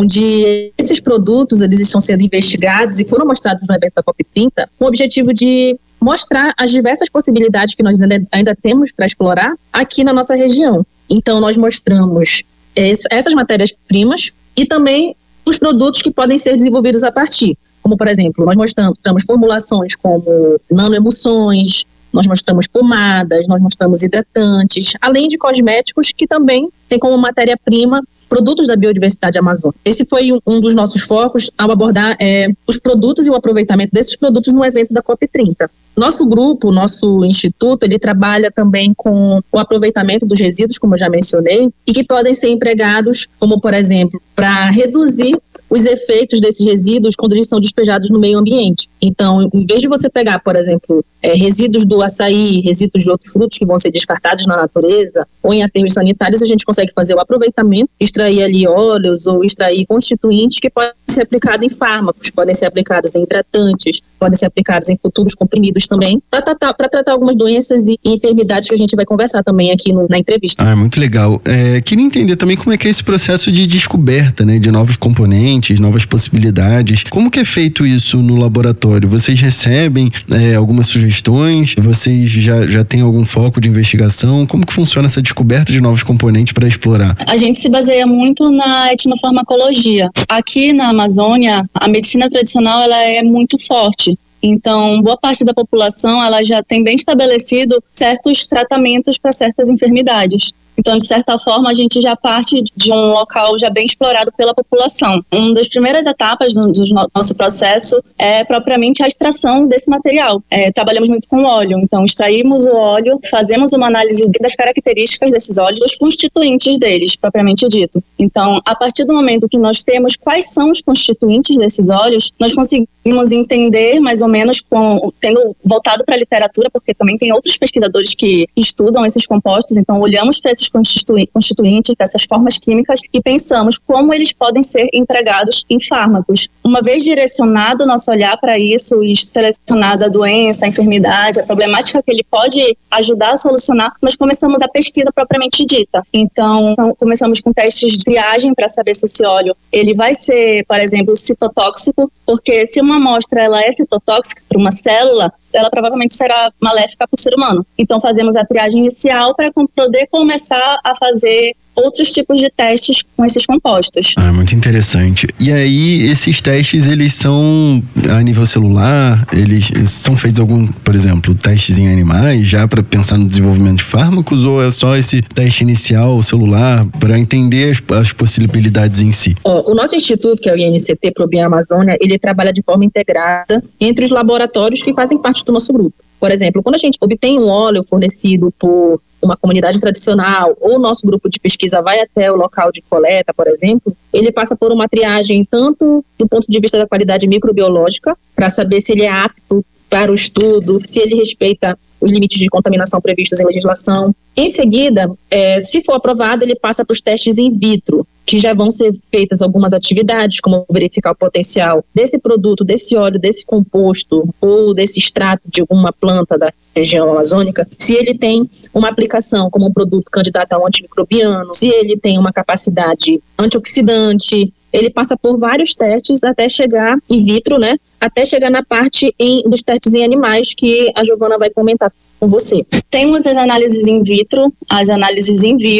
onde esses produtos eles estão sendo investigados e foram mostrados no evento da COP30 com o objetivo de mostrar as diversas possibilidades que nós ainda temos para explorar aqui na nossa região. Então, nós mostramos essas matérias-primas e também os produtos que podem ser desenvolvidos a partir. Como, por exemplo, nós mostramos formulações como nanoemulsões, nós mostramos pomadas, nós mostramos hidratantes, além de cosméticos que também tem como matéria-prima produtos da biodiversidade amazônica. Esse foi um dos nossos focos ao abordar os produtos e o aproveitamento desses produtos no evento da COP30. Nosso grupo, nosso instituto, ele trabalha também com o aproveitamento dos resíduos, como eu já mencionei, e que podem ser empregados, como por exemplo, para reduzir os efeitos desses resíduos quando eles são despejados no meio ambiente. Então, em vez de você pegar, por exemplo, resíduos do açaí, resíduos de outros frutos que vão ser descartados na natureza, ou em aterros sanitários, a gente consegue fazer o aproveitamento, extrair ali óleos ou extrair constituintes que podem ser aplicados em fármacos, podem ser aplicados em hidratantes, podem ser aplicados em futuros comprimidos também, para tratar algumas doenças e enfermidades que a gente vai conversar também aqui na entrevista. Muito legal. Queria entender também como é que é esse processo de descoberta, né, de novos componentes, novas possibilidades. Como que é feito isso no laboratório? Vocês recebem algumas sugestões? Vocês já têm algum foco de investigação? Como que funciona essa descoberta de novos componentes para explorar? A gente se baseia muito na etnofarmacologia. Aqui na Amazônia, a medicina tradicional ela é muito forte. Então, boa parte da população ela já tem bem estabelecido certos tratamentos para certas enfermidades. Então, de certa forma, a gente já parte de um local já bem explorado pela população. Uma das primeiras etapas do nosso processo é propriamente a extração desse material. Trabalhamos muito com óleo, então extraímos o óleo, fazemos uma análise das características desses óleos, dos constituintes deles, propriamente dito. Então, a partir do momento que nós temos quais são os constituintes desses óleos, nós conseguimos entender mais ou menos, tendo voltado para a literatura, porque também tem outros pesquisadores que estudam esses compostos, então olhamos para esses constituintes, dessas formas químicas e pensamos como eles podem ser empregados em fármacos. Uma vez direcionado o nosso olhar para isso e selecionada a doença, a enfermidade, a problemática que ele pode ajudar a solucionar, nós começamos a pesquisa propriamente dita. Então, começamos com testes de triagem para saber se esse óleo ele vai ser, por exemplo, citotóxico, porque se uma amostra ela é citotóxica para uma célula, ela provavelmente será maléfica para o ser humano. Então fazemos a triagem inicial para poder começar a fazer outros tipos de testes com esses compostos. Muito interessante. E aí, esses testes, eles são a nível celular? Eles são feitos por exemplo, testes em animais, já para pensar no desenvolvimento de fármacos, ou é só esse teste inicial celular para entender as possibilidades em si? O nosso instituto, que é o INCT ProBio Amazônia, ele trabalha de forma integrada entre os laboratórios que fazem parte do nosso grupo. Por exemplo, quando a gente obtém um óleo fornecido por uma comunidade tradicional, ou o nosso grupo de pesquisa vai até o local de coleta, por exemplo, ele passa por uma triagem tanto do ponto de vista da qualidade microbiológica, para saber se ele é apto para o estudo, se ele respeita os limites de contaminação previstos em legislação. Em seguida, se for aprovado, ele passa para os testes in vitro, que já vão ser feitas algumas atividades, como verificar o potencial desse produto, desse óleo, desse composto ou desse extrato de alguma planta da região amazônica, se ele tem uma aplicação como um produto candidato ao antimicrobiano, se ele tem uma capacidade antioxidante. Ele passa por vários testes até chegar in vitro, né? Até chegar na parte dos testes em animais que a Giovana vai comentar com você. Temos as análises in vitro, as análises in vivo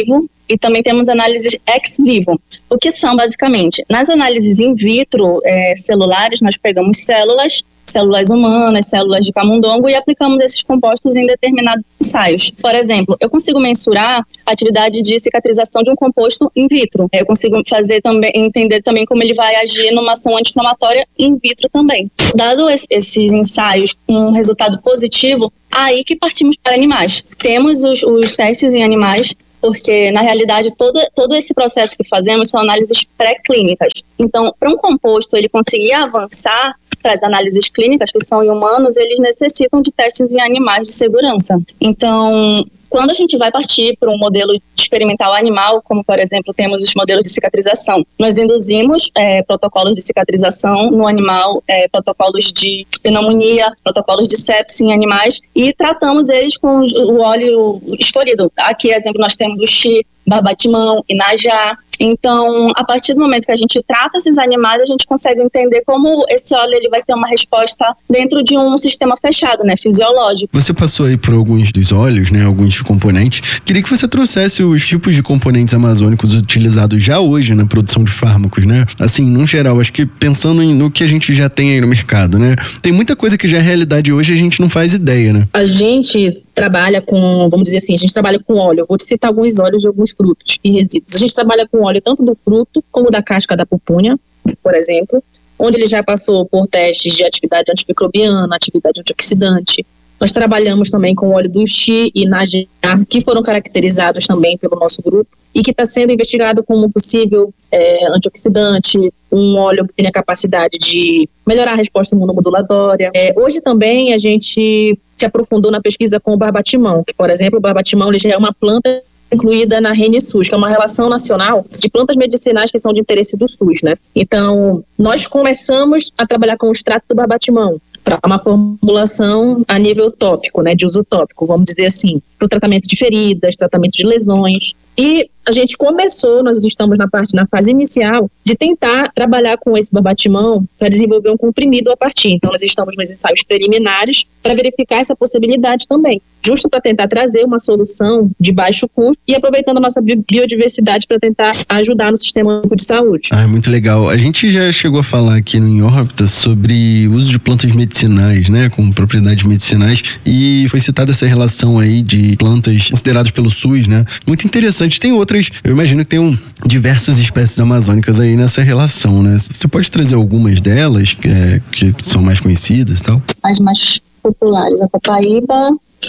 e também temos análises ex vivo. O que são, basicamente? Nas análises in vitro celulares, nós pegamos células humanas, células de camundongo e aplicamos esses compostos em determinados ensaios. Por exemplo, eu consigo mensurar a atividade de cicatrização de um composto in vitro. Eu consigo entender também como ele vai agir numa ação anti-inflamatória in vitro também. Dado esses ensaios com um resultado positivo, aí que partimos para animais. Temos os testes em animais, porque, na realidade, todo esse processo que fazemos são análises pré-clínicas. Então, para um composto ele conseguir avançar para as análises clínicas, que são em humanos, eles necessitam de testes em animais de segurança. Então, quando a gente vai partir para um modelo experimental animal, como, por exemplo, temos os modelos de cicatrização, nós induzimos protocolos de cicatrização no animal, protocolos de pneumonia, protocolos de sepsis em animais, e tratamos eles com o óleo escolhido. Aqui, exemplo, nós temos o Xi, barbatimão, inajá. Então, a partir do momento que a gente trata esses animais, a gente consegue entender como esse óleo ele vai ter uma resposta dentro de um sistema fechado, né, fisiológico. Você passou aí por alguns dos óleos, né, alguns componentes. Queria que você trouxesse os tipos de componentes amazônicos utilizados já hoje na produção de fármacos, né? Assim, no geral, acho que pensando no que a gente já tem aí no mercado, né? Tem muita coisa que já é realidade hoje e a gente não faz ideia, né? A gente trabalha com, vamos dizer assim, a gente trabalha com óleo. Eu vou te citar alguns óleos de alguns frutos e resíduos. A gente trabalha com óleo tanto do fruto como da casca da pupunha, por exemplo, onde ele já passou por testes de atividade antimicrobiana, atividade antioxidante. Nós trabalhamos também com óleo do Xi e Najá, que foram caracterizados também pelo nosso grupo e que está sendo investigado como possível antioxidante, um óleo que tem a capacidade de melhorar a resposta imunomodulatória. Hoje também a gente se aprofundou na pesquisa com o barbatimão, que, por exemplo, o barbatimão ele já é uma planta incluída na RNSUS, que é uma relação nacional de plantas medicinais que são de interesse do SUS, né? Então, nós começamos a trabalhar com o extrato do barbatimão para uma formulação a nível tópico, né, de uso tópico, vamos dizer assim, para o tratamento de feridas, tratamento de lesões. E a gente começou, nós estamos na fase inicial, de tentar trabalhar com esse barbatimão para desenvolver um comprimido a partir. Então, nós estamos nos ensaios preliminares para verificar essa possibilidade também, justo para tentar trazer uma solução de baixo custo e aproveitando a nossa biodiversidade para tentar ajudar no sistema único de saúde. Muito legal. A gente já chegou a falar aqui no Em Órbita sobre o uso de plantas medicinais, né, com propriedades medicinais, e foi citada essa relação aí de plantas consideradas pelo SUS, né, muito interessante. Tem outras, eu imagino que tem diversas espécies amazônicas aí nessa relação, né? Você pode trazer algumas delas que são mais conhecidas e tal? As mais populares, a copaíba,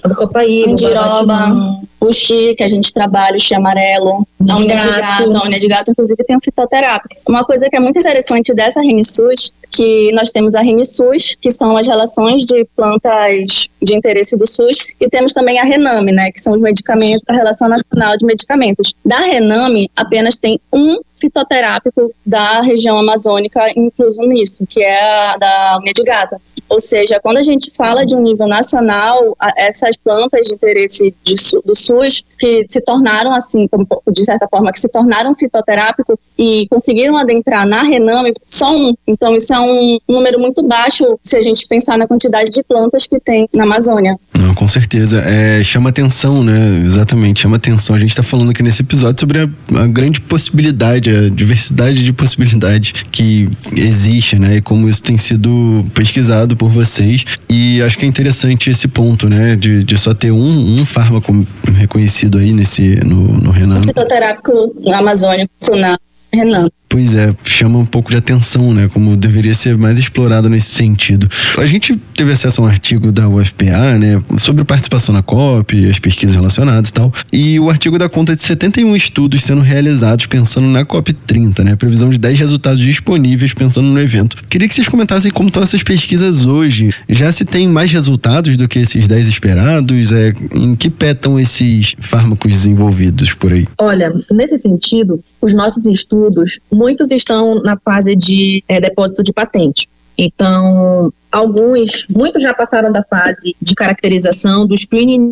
indiroba, o Xi, que a gente trabalha, o Xi amarelo, a unha de gato. A unha de gato, inclusive, tem um fitoterápico. Uma coisa que é muito interessante dessa RNSUS, que nós temos a RNSUS, que são as relações de plantas de interesse do SUS, e temos também a RENAME, né, que são os medicamentos, a Relação Nacional de Medicamentos. Da RENAME, apenas tem um fitoterápico da região amazônica incluso nisso, que é a da unha de gato. Ou seja, quando a gente fala de um nível nacional, essas plantas de interesse do SUS, que se tornaram assim, de certa forma, que se tornaram fitoterápico e conseguiram adentrar na RENAME, só um. Então isso é um número muito baixo se a gente pensar na quantidade de plantas que tem na Amazônia. Não, com certeza. Chama atenção, né? Exatamente, chama atenção. A gente está falando aqui nesse episódio sobre a grande possibilidade, a diversidade de possibilidades que existe, né? E como isso tem sido pesquisado por vocês. E acho que é interessante esse ponto, né? De só ter um fármaco reconhecido aí no RENAME. Fitoterápico amazônico na RENAME. Pois é, chama um pouco de atenção, né? Como deveria ser mais explorado nesse sentido. A gente teve acesso a um artigo da UFPA, né? Sobre participação na COP, as pesquisas relacionadas e tal. E o artigo dá conta de 71 estudos sendo realizados pensando na COP 30, né? A previsão de 10 resultados disponíveis pensando no evento. Queria que vocês comentassem como estão essas pesquisas hoje. Já se tem mais resultados do que esses 10 esperados? Em que pé estão esses fármacos desenvolvidos por aí? Olha, nesse sentido, os nossos estudos, muitos estão na fase de depósito de patente. Então, muitos já passaram da fase de caracterização, do screening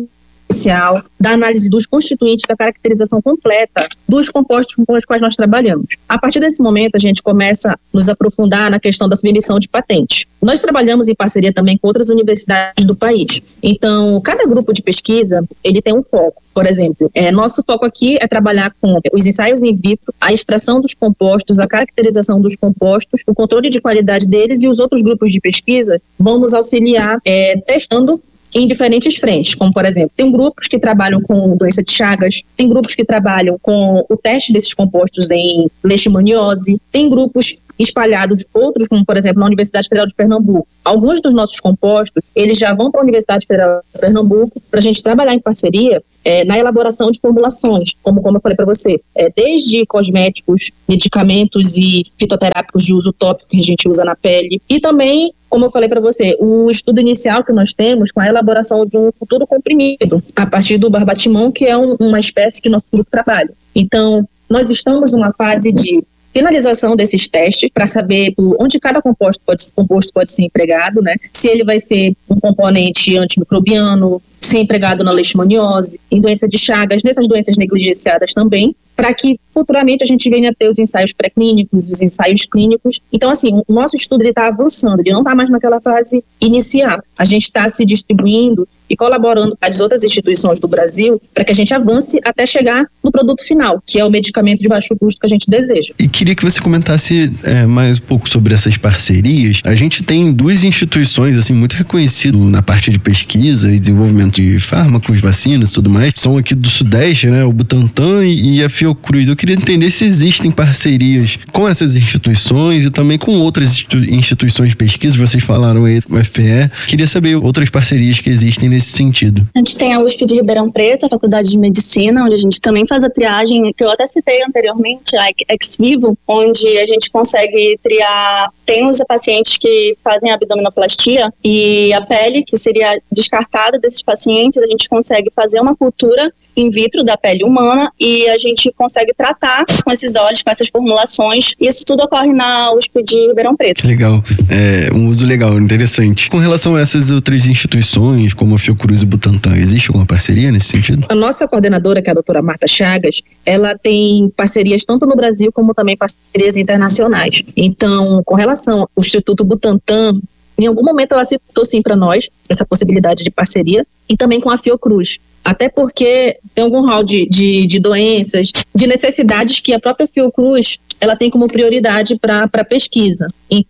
inicial, da análise dos constituintes, da caracterização completa dos compostos com os quais nós trabalhamos. A partir desse momento, a gente começa a nos aprofundar na questão da submissão de patentes. Nós trabalhamos em parceria também com outras universidades do país. Então, cada grupo de pesquisa, ele tem um foco. Por exemplo, nosso foco aqui é trabalhar com os ensaios in vitro, a extração dos compostos, a caracterização dos compostos, o controle de qualidade deles, e os outros grupos de pesquisa vão nos auxiliar testando em diferentes frentes, como por exemplo, tem grupos que trabalham com doença de Chagas, tem grupos que trabalham com o teste desses compostos em leishmaniose, tem grupos espalhados, outros como por exemplo na Universidade Federal de Pernambuco. Alguns dos nossos compostos, eles já vão para a Universidade Federal de Pernambuco para a gente trabalhar em parceria na elaboração de formulações, como eu falei para você, desde cosméticos, medicamentos e fitoterápicos de uso tópico que a gente usa na pele, e também, como eu falei para você, o estudo inicial que nós temos com a elaboração de um futuro comprimido, a partir do barbatimão, que é uma espécie que nosso grupo trabalha. Então, nós estamos numa fase de finalização desses testes para saber onde cada composto pode ser empregado, né? Se ele vai ser um componente antimicrobiano, ser empregado na leishmaniose, em doença de Chagas, nessas doenças negligenciadas também, para que futuramente a gente venha a ter os ensaios pré-clínicos, os ensaios clínicos. Então, assim, o nosso estudo está avançando, ele não está mais naquela fase inicial. A gente está se distribuindo e colaborando com as outras instituições do Brasil para que a gente avance até chegar no produto final, que é o medicamento de baixo custo que a gente deseja. E queria que você comentasse mais um pouco sobre essas parcerias. A gente tem duas instituições assim muito reconhecidas na parte de pesquisa e desenvolvimento de fármacos, vacinas e tudo mais. São aqui do Sudeste, né? O Butantan e a Fiocruz. Eu queria entender se existem parcerias com essas instituições e também com outras instituições de pesquisa. Vocês falaram aí do UFPE. Queria saber outras parcerias que existem nesse sentido. A gente tem a USP de Ribeirão Preto, a Faculdade de Medicina, onde a gente também faz a triagem, que eu até citei anteriormente, a ex vivo, onde a gente consegue triar. Tem os pacientes que fazem abdominoplastia e a pele, que seria descartada desses pacientes, a gente consegue fazer uma cultura in vitro da pele humana e a gente consegue tratar com esses óleos, com essas formulações, e isso tudo ocorre na USP de Ribeirão Preto. Legal, um uso legal, interessante. Com relação a essas outras instituições, como a Fiocruz e o Butantan, existe alguma parceria nesse sentido? A nossa coordenadora, que é a doutora Marta Chagas, ela tem parcerias tanto no Brasil como também parcerias internacionais. Então, com relação ao Instituto Butantan, em algum momento ela citou sim para nós essa possibilidade de parceria, e também com a Fiocruz. Até porque tem algum rol de doenças, de necessidades que a própria Fiocruz ela tem como prioridade para pesquisa.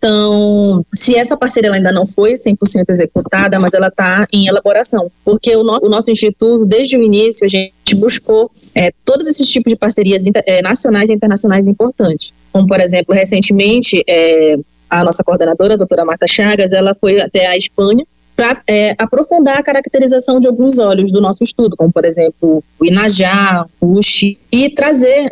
Então, se essa parceria ela ainda não foi 100% executada, mas ela está em elaboração. Porque o nosso instituto, desde o início, a gente buscou todos esses tipos de parcerias nacionais e internacionais importantes. Como, por exemplo, recentemente, a nossa coordenadora, a doutora Marta Chagas, ela foi até a Espanha para aprofundar a caracterização de alguns óleos do nosso estudo, como, por exemplo, o Inajá, o Uxi, e trazer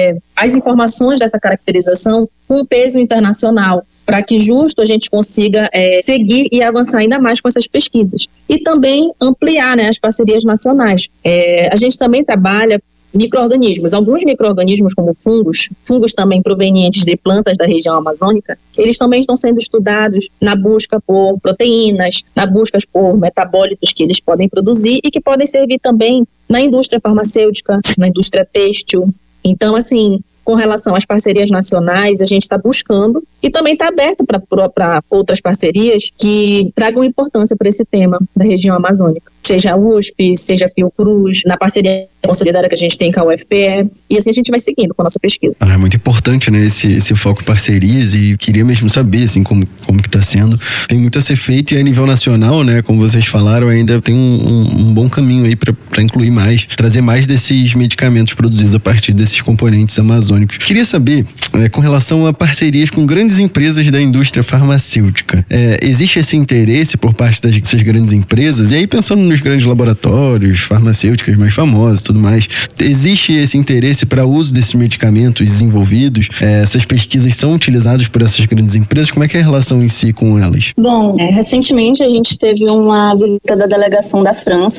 as informações dessa caracterização com peso internacional, para que justo a gente consiga seguir e avançar ainda mais com essas pesquisas. E também ampliar, né, as parcerias nacionais. A gente também trabalha micro-organismos. Alguns micro-organismos, como fungos também provenientes de plantas da região amazônica, eles também estão sendo estudados na busca por proteínas, na busca por metabólitos que eles podem produzir e que podem servir também na indústria farmacêutica, na indústria têxtil. Então, assim, com relação às parcerias nacionais, a gente está buscando e também está aberto para outras parcerias que tragam importância para esse tema da região amazônica. Seja a USP, seja a Fiocruz, na parceria consolidada que a gente tem com a UFPE, e assim a gente vai seguindo com a nossa pesquisa. É muito importante, né, esse foco em parcerias, e queria mesmo saber, assim, como que está sendo. Tem muito a ser feito, e a nível nacional, né, como vocês falaram, ainda tem um bom caminho aí para incluir mais, trazer mais desses medicamentos produzidos a partir desses componentes amazônicos. Queria saber, com relação a parcerias com grandes empresas da indústria farmacêutica, existe esse interesse por parte dessas grandes empresas? E aí, pensando nos grandes laboratórios farmacêuticos mais famosos e tudo mais, existe esse interesse para o uso desses medicamentos desenvolvidos? Essas pesquisas são utilizadas por essas grandes empresas? Como é que é a relação em si com elas? Bom, recentemente a gente teve uma visita da delegação da França,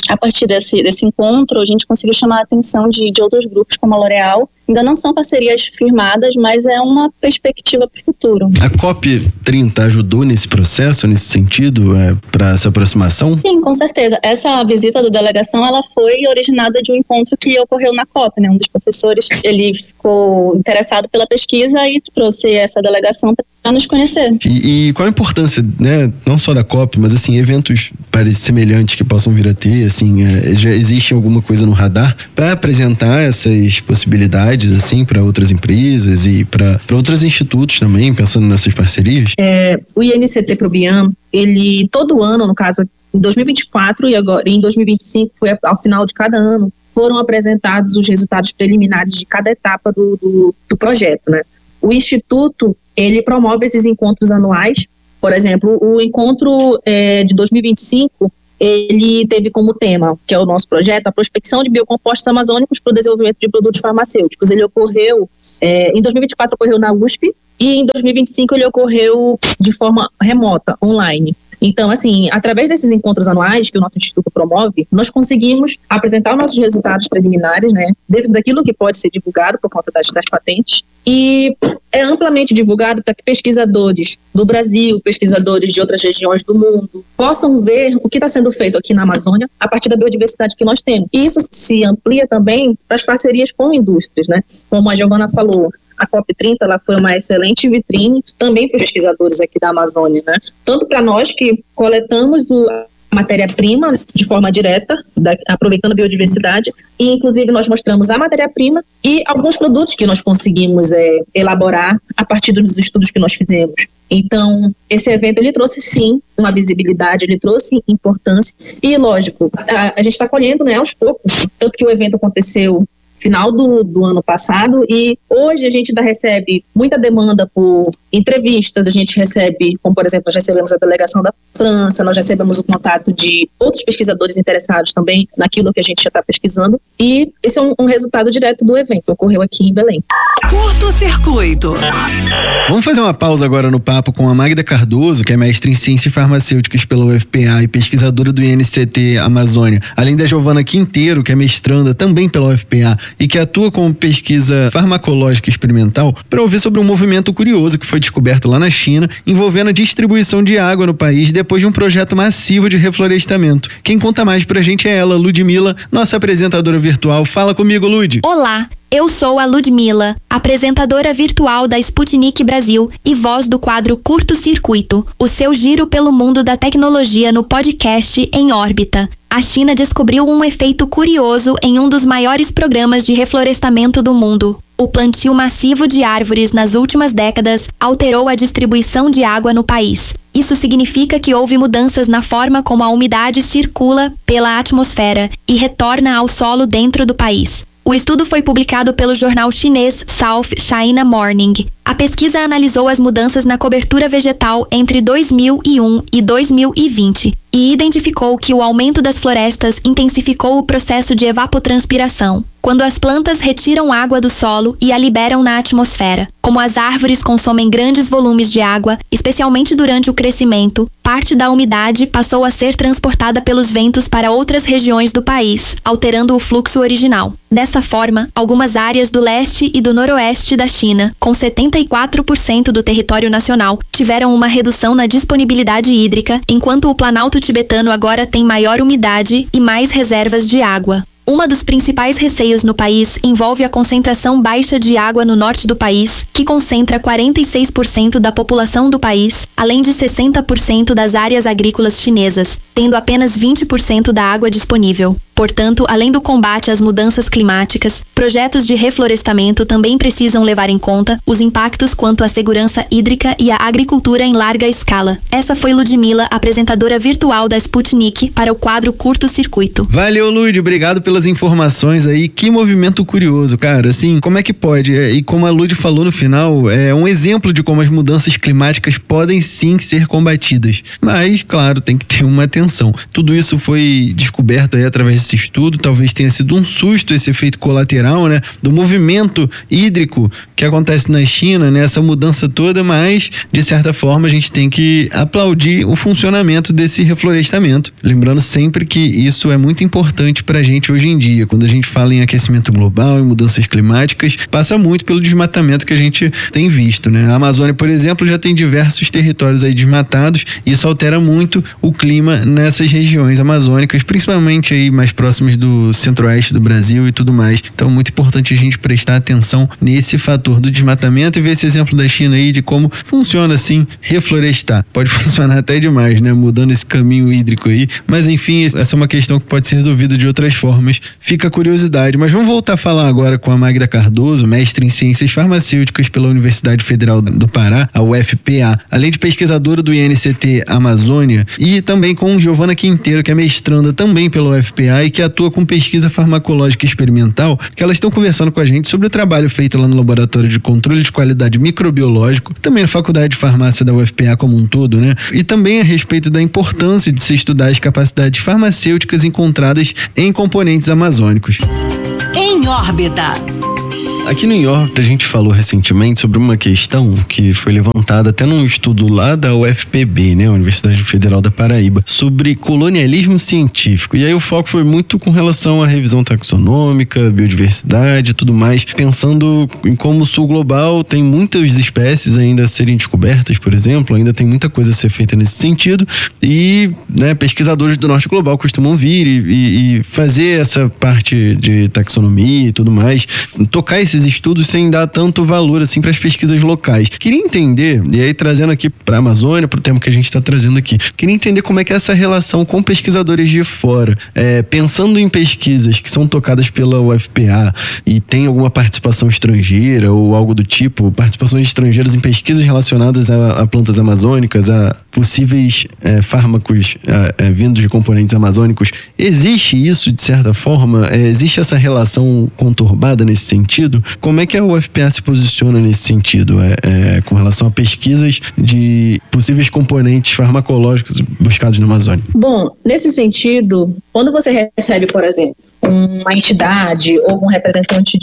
a partir desse encontro, a gente conseguiu chamar a atenção de outros grupos como a L'Oréal. Ainda não são parcerias firmadas, mas é uma perspectiva para o futuro. A COP30 ajudou nesse processo, nesse sentido, para essa aproximação? Sim, com certeza. Essa visita da delegação, ela foi originada de um encontro que ocorreu na COP, né? Um dos professores, ele ficou interessado pela pesquisa e trouxe essa delegação para nos conhecer. E qual a importância, né? Não só da COP, mas assim, eventos semelhantes que possam vir a ter, assim, já existe alguma coisa no radar para apresentar essas possibilidades assim, para outras empresas e para outros institutos também, pensando nessas parcerias? O INCT Probiam, ele todo ano, no caso, em 2024 e agora em 2025, foi ao final de cada ano, foram apresentados os resultados preliminares de cada etapa do projeto, né? O Instituto, ele promove esses encontros anuais. Por exemplo, o encontro de 2025, ele teve como tema, que é o nosso projeto, a prospecção de biocompostos amazônicos para o desenvolvimento de produtos farmacêuticos. Ele ocorreu, em 2024 ocorreu na USP, e em 2025 ele ocorreu de forma remota, online. Então, assim, através desses encontros anuais que o nosso Instituto promove, nós conseguimos apresentar os nossos resultados preliminares, né, dentro daquilo que pode ser divulgado por conta das patentes, e é amplamente divulgado para que pesquisadores do Brasil, pesquisadores de outras regiões do mundo, possam ver o que está sendo feito aqui na Amazônia a partir da biodiversidade que nós temos. E isso se amplia também para as parcerias com indústrias, né? Como a Giovana falou, a COP30 ela foi uma excelente vitrine também para os pesquisadores aqui da Amazônia, né? Tanto para nós que coletamos a matéria-prima de forma direta, aproveitando a biodiversidade, e inclusive nós mostramos a matéria-prima e alguns produtos que nós conseguimos elaborar a partir dos estudos que nós fizemos. Então, esse evento ele trouxe sim uma visibilidade, ele trouxe importância e, lógico, a gente está colhendo, né, aos poucos, tanto que o evento aconteceu final do ano passado, e hoje a gente ainda recebe muita demanda por entrevistas, a gente recebe, como por exemplo, nós recebemos a delegação da França, nós recebemos o contato de outros pesquisadores interessados também naquilo que a gente já está pesquisando, e esse é um resultado direto do evento que ocorreu aqui em Belém. Curto Circuito. Vamos fazer uma pausa agora no papo com a Magda Cardoso, que é mestre em Ciências Farmacêuticas pela UFPA e pesquisadora do INCT Amazônia, além da Giovana Quinteiro, que é mestranda também pela UFPA e que atua com pesquisa farmacológica experimental, para ouvir sobre um movimento curioso que foi descoberto lá na China, envolvendo a distribuição de água no país depois de um projeto massivo de reflorestamento. Quem conta mais pra gente é ela, Ludmila, nossa apresentadora virtual. Fala comigo, Lud. Olá! Eu sou a Ludmila, apresentadora virtual da Sputnik Brasil e voz do quadro Curto Circuito, o seu giro pelo mundo da tecnologia no podcast Em Órbita. A China descobriu um efeito curioso em um dos maiores programas de reflorestamento do mundo. O plantio massivo de árvores nas últimas décadas alterou a distribuição de água no país. Isso significa que houve mudanças na forma como a umidade circula pela atmosfera e retorna ao solo dentro do país. O estudo foi publicado pelo jornal chinês South China Morning. A pesquisa analisou as mudanças na cobertura vegetal entre 2001 e 2020 e identificou que o aumento das florestas intensificou o processo de evapotranspiração, quando as plantas retiram água do solo e a liberam na atmosfera. Como as árvores consomem grandes volumes de água, especialmente durante o crescimento, parte da umidade passou a ser transportada pelos ventos para outras regiões do país, alterando o fluxo original. Dessa forma, algumas áreas do leste e do noroeste da China, com 74% do território nacional, tiveram uma redução na disponibilidade hídrica, enquanto o Planalto tibetano agora tem maior umidade e mais reservas de água. Um dos principais receios no país envolve a concentração baixa de água no norte do país, que concentra 46% da população do país, além de 60% das áreas agrícolas chinesas, tendo apenas 20% da água disponível. Portanto, além do combate às mudanças climáticas, projetos de reflorestamento também precisam levar em conta os impactos quanto à segurança hídrica e à agricultura em larga escala. Essa foi Ludmila, apresentadora virtual da Sputnik, para o quadro Curto Circuito. Valeu, Lud, obrigado pelas informações aí. Que movimento curioso, cara. Assim, como é que pode? E como a Lud falou no final, é um exemplo de como as mudanças climáticas podem sim ser combatidas. Mas, claro, tem que ter uma atenção. Tudo isso foi descoberto aí através desse desse estudo, talvez tenha sido um susto esse efeito colateral, né, do movimento hídrico que acontece na China, né, essa mudança toda, mas de certa forma a gente tem que aplaudir o funcionamento desse reflorestamento, lembrando sempre que isso é muito importante pra gente hoje em dia, quando a gente fala em aquecimento global e mudanças climáticas, passa muito pelo desmatamento que a gente tem visto, né? A Amazônia, por exemplo, já tem diversos territórios aí desmatados, e isso altera muito o clima nessas regiões amazônicas, principalmente aí mais próximas do centro-oeste do Brasil e tudo mais. Então, muito importante a gente prestar atenção nesse fator do desmatamento e ver esse exemplo da China aí de como funciona assim reflorestar. Pode funcionar até demais, né? Mudando esse caminho hídrico aí, mas enfim, essa é uma questão que pode ser resolvida de outras formas. Fica a curiosidade, mas vamos voltar a falar agora com a Magda Cardoso, mestre em Ciências Farmacêuticas pela Universidade Federal do Pará, a UFPA, além de pesquisadora do INCT Amazônia, e também com Giovana Quinteiro, que é mestranda também pela UFPA e que atua com pesquisa farmacológica experimental, que elas estão conversando com a gente sobre o trabalho feito lá no Laboratório de Controle de Qualidade Microbiológico, também na Faculdade de Farmácia da UFPA como um todo, né? E também a respeito da importância de se estudar as capacidades farmacêuticas encontradas em componentes amazônicos. Em órbita. Aqui no Em Órbita a gente falou recentemente sobre uma questão que foi levantada até num estudo lá da UFPB, né, Universidade Federal da Paraíba, sobre colonialismo científico. E aí o foco foi muito com relação à revisão taxonômica, biodiversidade e tudo mais, pensando em como o sul global tem muitas espécies ainda a serem descobertas, por exemplo, ainda tem muita coisa a ser feita nesse sentido, e né, pesquisadores do norte global costumam vir e fazer essa parte de taxonomia e tudo mais, tocar esses estudos sem dar tanto valor assim para as pesquisas locais. Queria entender, e aí trazendo aqui para a Amazônia, para o tema que a gente está trazendo aqui, queria entender como é que é essa relação com pesquisadores de fora, pensando em pesquisas que são tocadas pela UFPA e tem alguma participação estrangeira ou algo do tipo, participações estrangeiras em pesquisas relacionadas a plantas amazônicas, a possíveis fármacos vindos de componentes amazônicos. Existe isso de certa forma? Existe essa relação conturbada nesse sentido? Como é que a UFPA se posiciona nesse sentido, com relação a pesquisas de possíveis componentes farmacológicos buscados na Amazônia? Bom, nesse sentido, quando você recebe, por exemplo, uma entidade ou um representante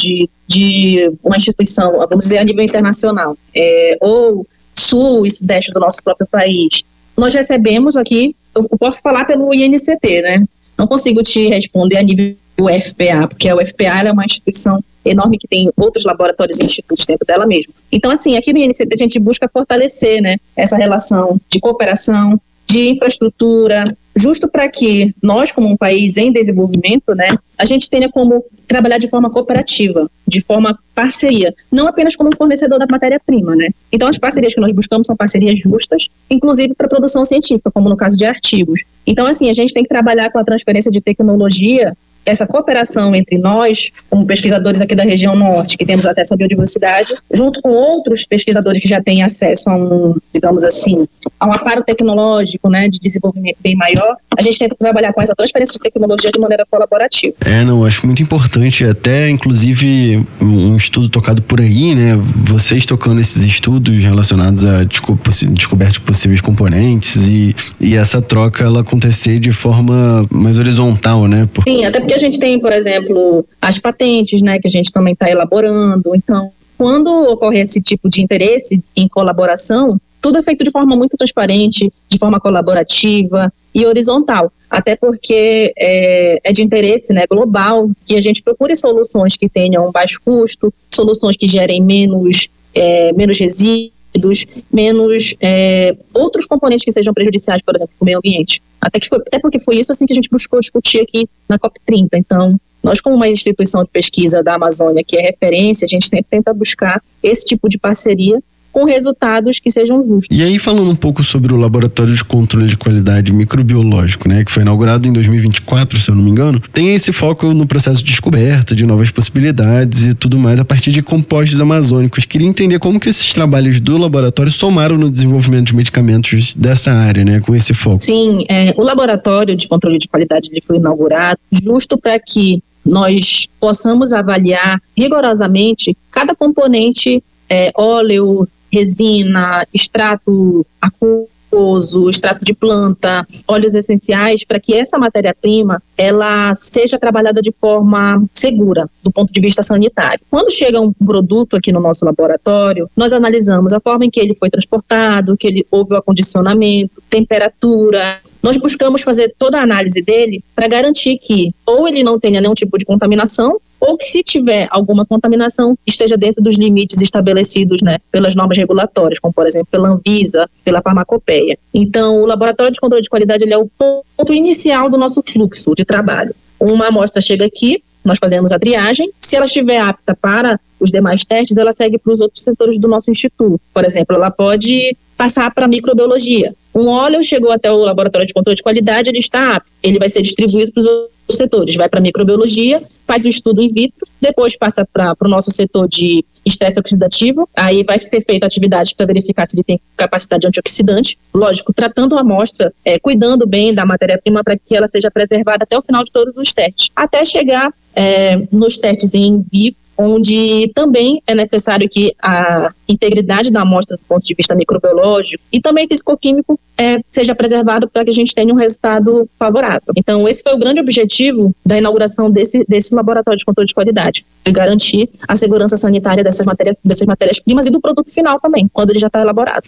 de uma instituição, vamos dizer, a nível internacional, ou sul e sudeste do nosso próprio país, nós recebemos aqui, eu posso falar pelo INCT, né? Não consigo te responder a nível UFPA, porque a UFPA é uma instituição enorme que tem outros laboratórios e institutos dentro dela mesmo. Então, assim, aqui no INCT a gente busca fortalecer, né, essa relação de cooperação, de infraestrutura, justo para que nós, como um país em desenvolvimento, né, a gente tenha como trabalhar de forma cooperativa, de forma parceria, não apenas como fornecedor da matéria-prima, né? Então, as parcerias que nós buscamos são parcerias justas, inclusive para produção científica, como no caso de artigos. Então, assim, a gente tem que trabalhar com a transferência de tecnologia, essa cooperação entre nós, como pesquisadores aqui da região norte, que temos acesso à biodiversidade, junto com outros pesquisadores que já têm acesso a digamos assim, a um aparo tecnológico, né, de desenvolvimento bem maior, a gente tenta trabalhar com essa transferência de tecnologia de maneira colaborativa. Acho muito importante, até inclusive um estudo tocado por aí, né, vocês tocando esses estudos relacionados a descoberta de possíveis componentes e essa troca ela acontecer de forma mais horizontal, né? Sim, até porque a gente tem, por exemplo, as patentes, né, que a gente também está elaborando. Então, quando ocorre esse tipo de interesse em colaboração, tudo é feito de forma muito transparente, de forma colaborativa e horizontal. Até porque é de interesse, né, global que a gente procure soluções que tenham baixo custo, soluções que gerem menos resíduos, menos outros componentes que sejam prejudiciais, por exemplo, para o meio ambiente. Até porque foi isso assim que a gente buscou discutir aqui na COP30. Então, nós, como uma instituição de pesquisa da Amazônia, que é referência, a gente sempre tenta buscar esse tipo de parceria com resultados que sejam justos. E aí, falando um pouco sobre o Laboratório de Controle de Qualidade Microbiológico, né, que foi inaugurado em 2024, se eu não me engano, tem esse foco no processo de descoberta de novas possibilidades e tudo mais a partir de compostos amazônicos. Queria entender como que esses trabalhos do laboratório somaram no desenvolvimento de medicamentos dessa área, né, com esse foco. Sim, o Laboratório de Controle de Qualidade ele foi inaugurado justo para que nós possamos avaliar rigorosamente cada componente, óleo, resina, extrato aquoso, viscoso, extrato de planta, óleos essenciais, para que essa matéria-prima ela seja trabalhada de forma segura do ponto de vista sanitário. Quando chega um produto aqui no nosso laboratório, nós analisamos a forma em que ele foi transportado, que ele houve o acondicionamento, temperatura. Nós buscamos fazer toda a análise dele para garantir que ou ele não tenha nenhum tipo de contaminação, ou que se tiver alguma contaminação esteja dentro dos limites estabelecidos, né, pelas normas regulatórias, como por exemplo pela Anvisa, pela Farmacopeia. Então, o Laboratório de Controle de Qualidade ele é o ponto inicial do nosso fluxo de trabalho. Uma amostra chega aqui, nós fazemos a triagem, se ela estiver apta para os demais testes, ela segue para os outros setores do nosso instituto. Por exemplo, ela pode passar para a microbiologia. Um óleo chegou até o Laboratório de Controle de Qualidade, ele está apto, ele vai ser distribuído para os outros setores, vai para a microbiologia, faz o estudo in vitro, depois passa para o nosso setor de estresse oxidativo, aí vai ser feita atividade para verificar se ele tem capacidade antioxidante, lógico, tratando a amostra, cuidando bem da matéria-prima para que ela seja preservada até o final de todos os testes, até chegar nos testes em vivo, onde também é necessário que a integridade da amostra do ponto de vista microbiológico e também fisicoquímico seja preservado para que a gente tenha um resultado favorável. Então, esse foi o grande objetivo da inauguração desse laboratório de controle de qualidade, de garantir a segurança sanitária dessas matérias-primas e do produto final também, quando ele já está elaborado.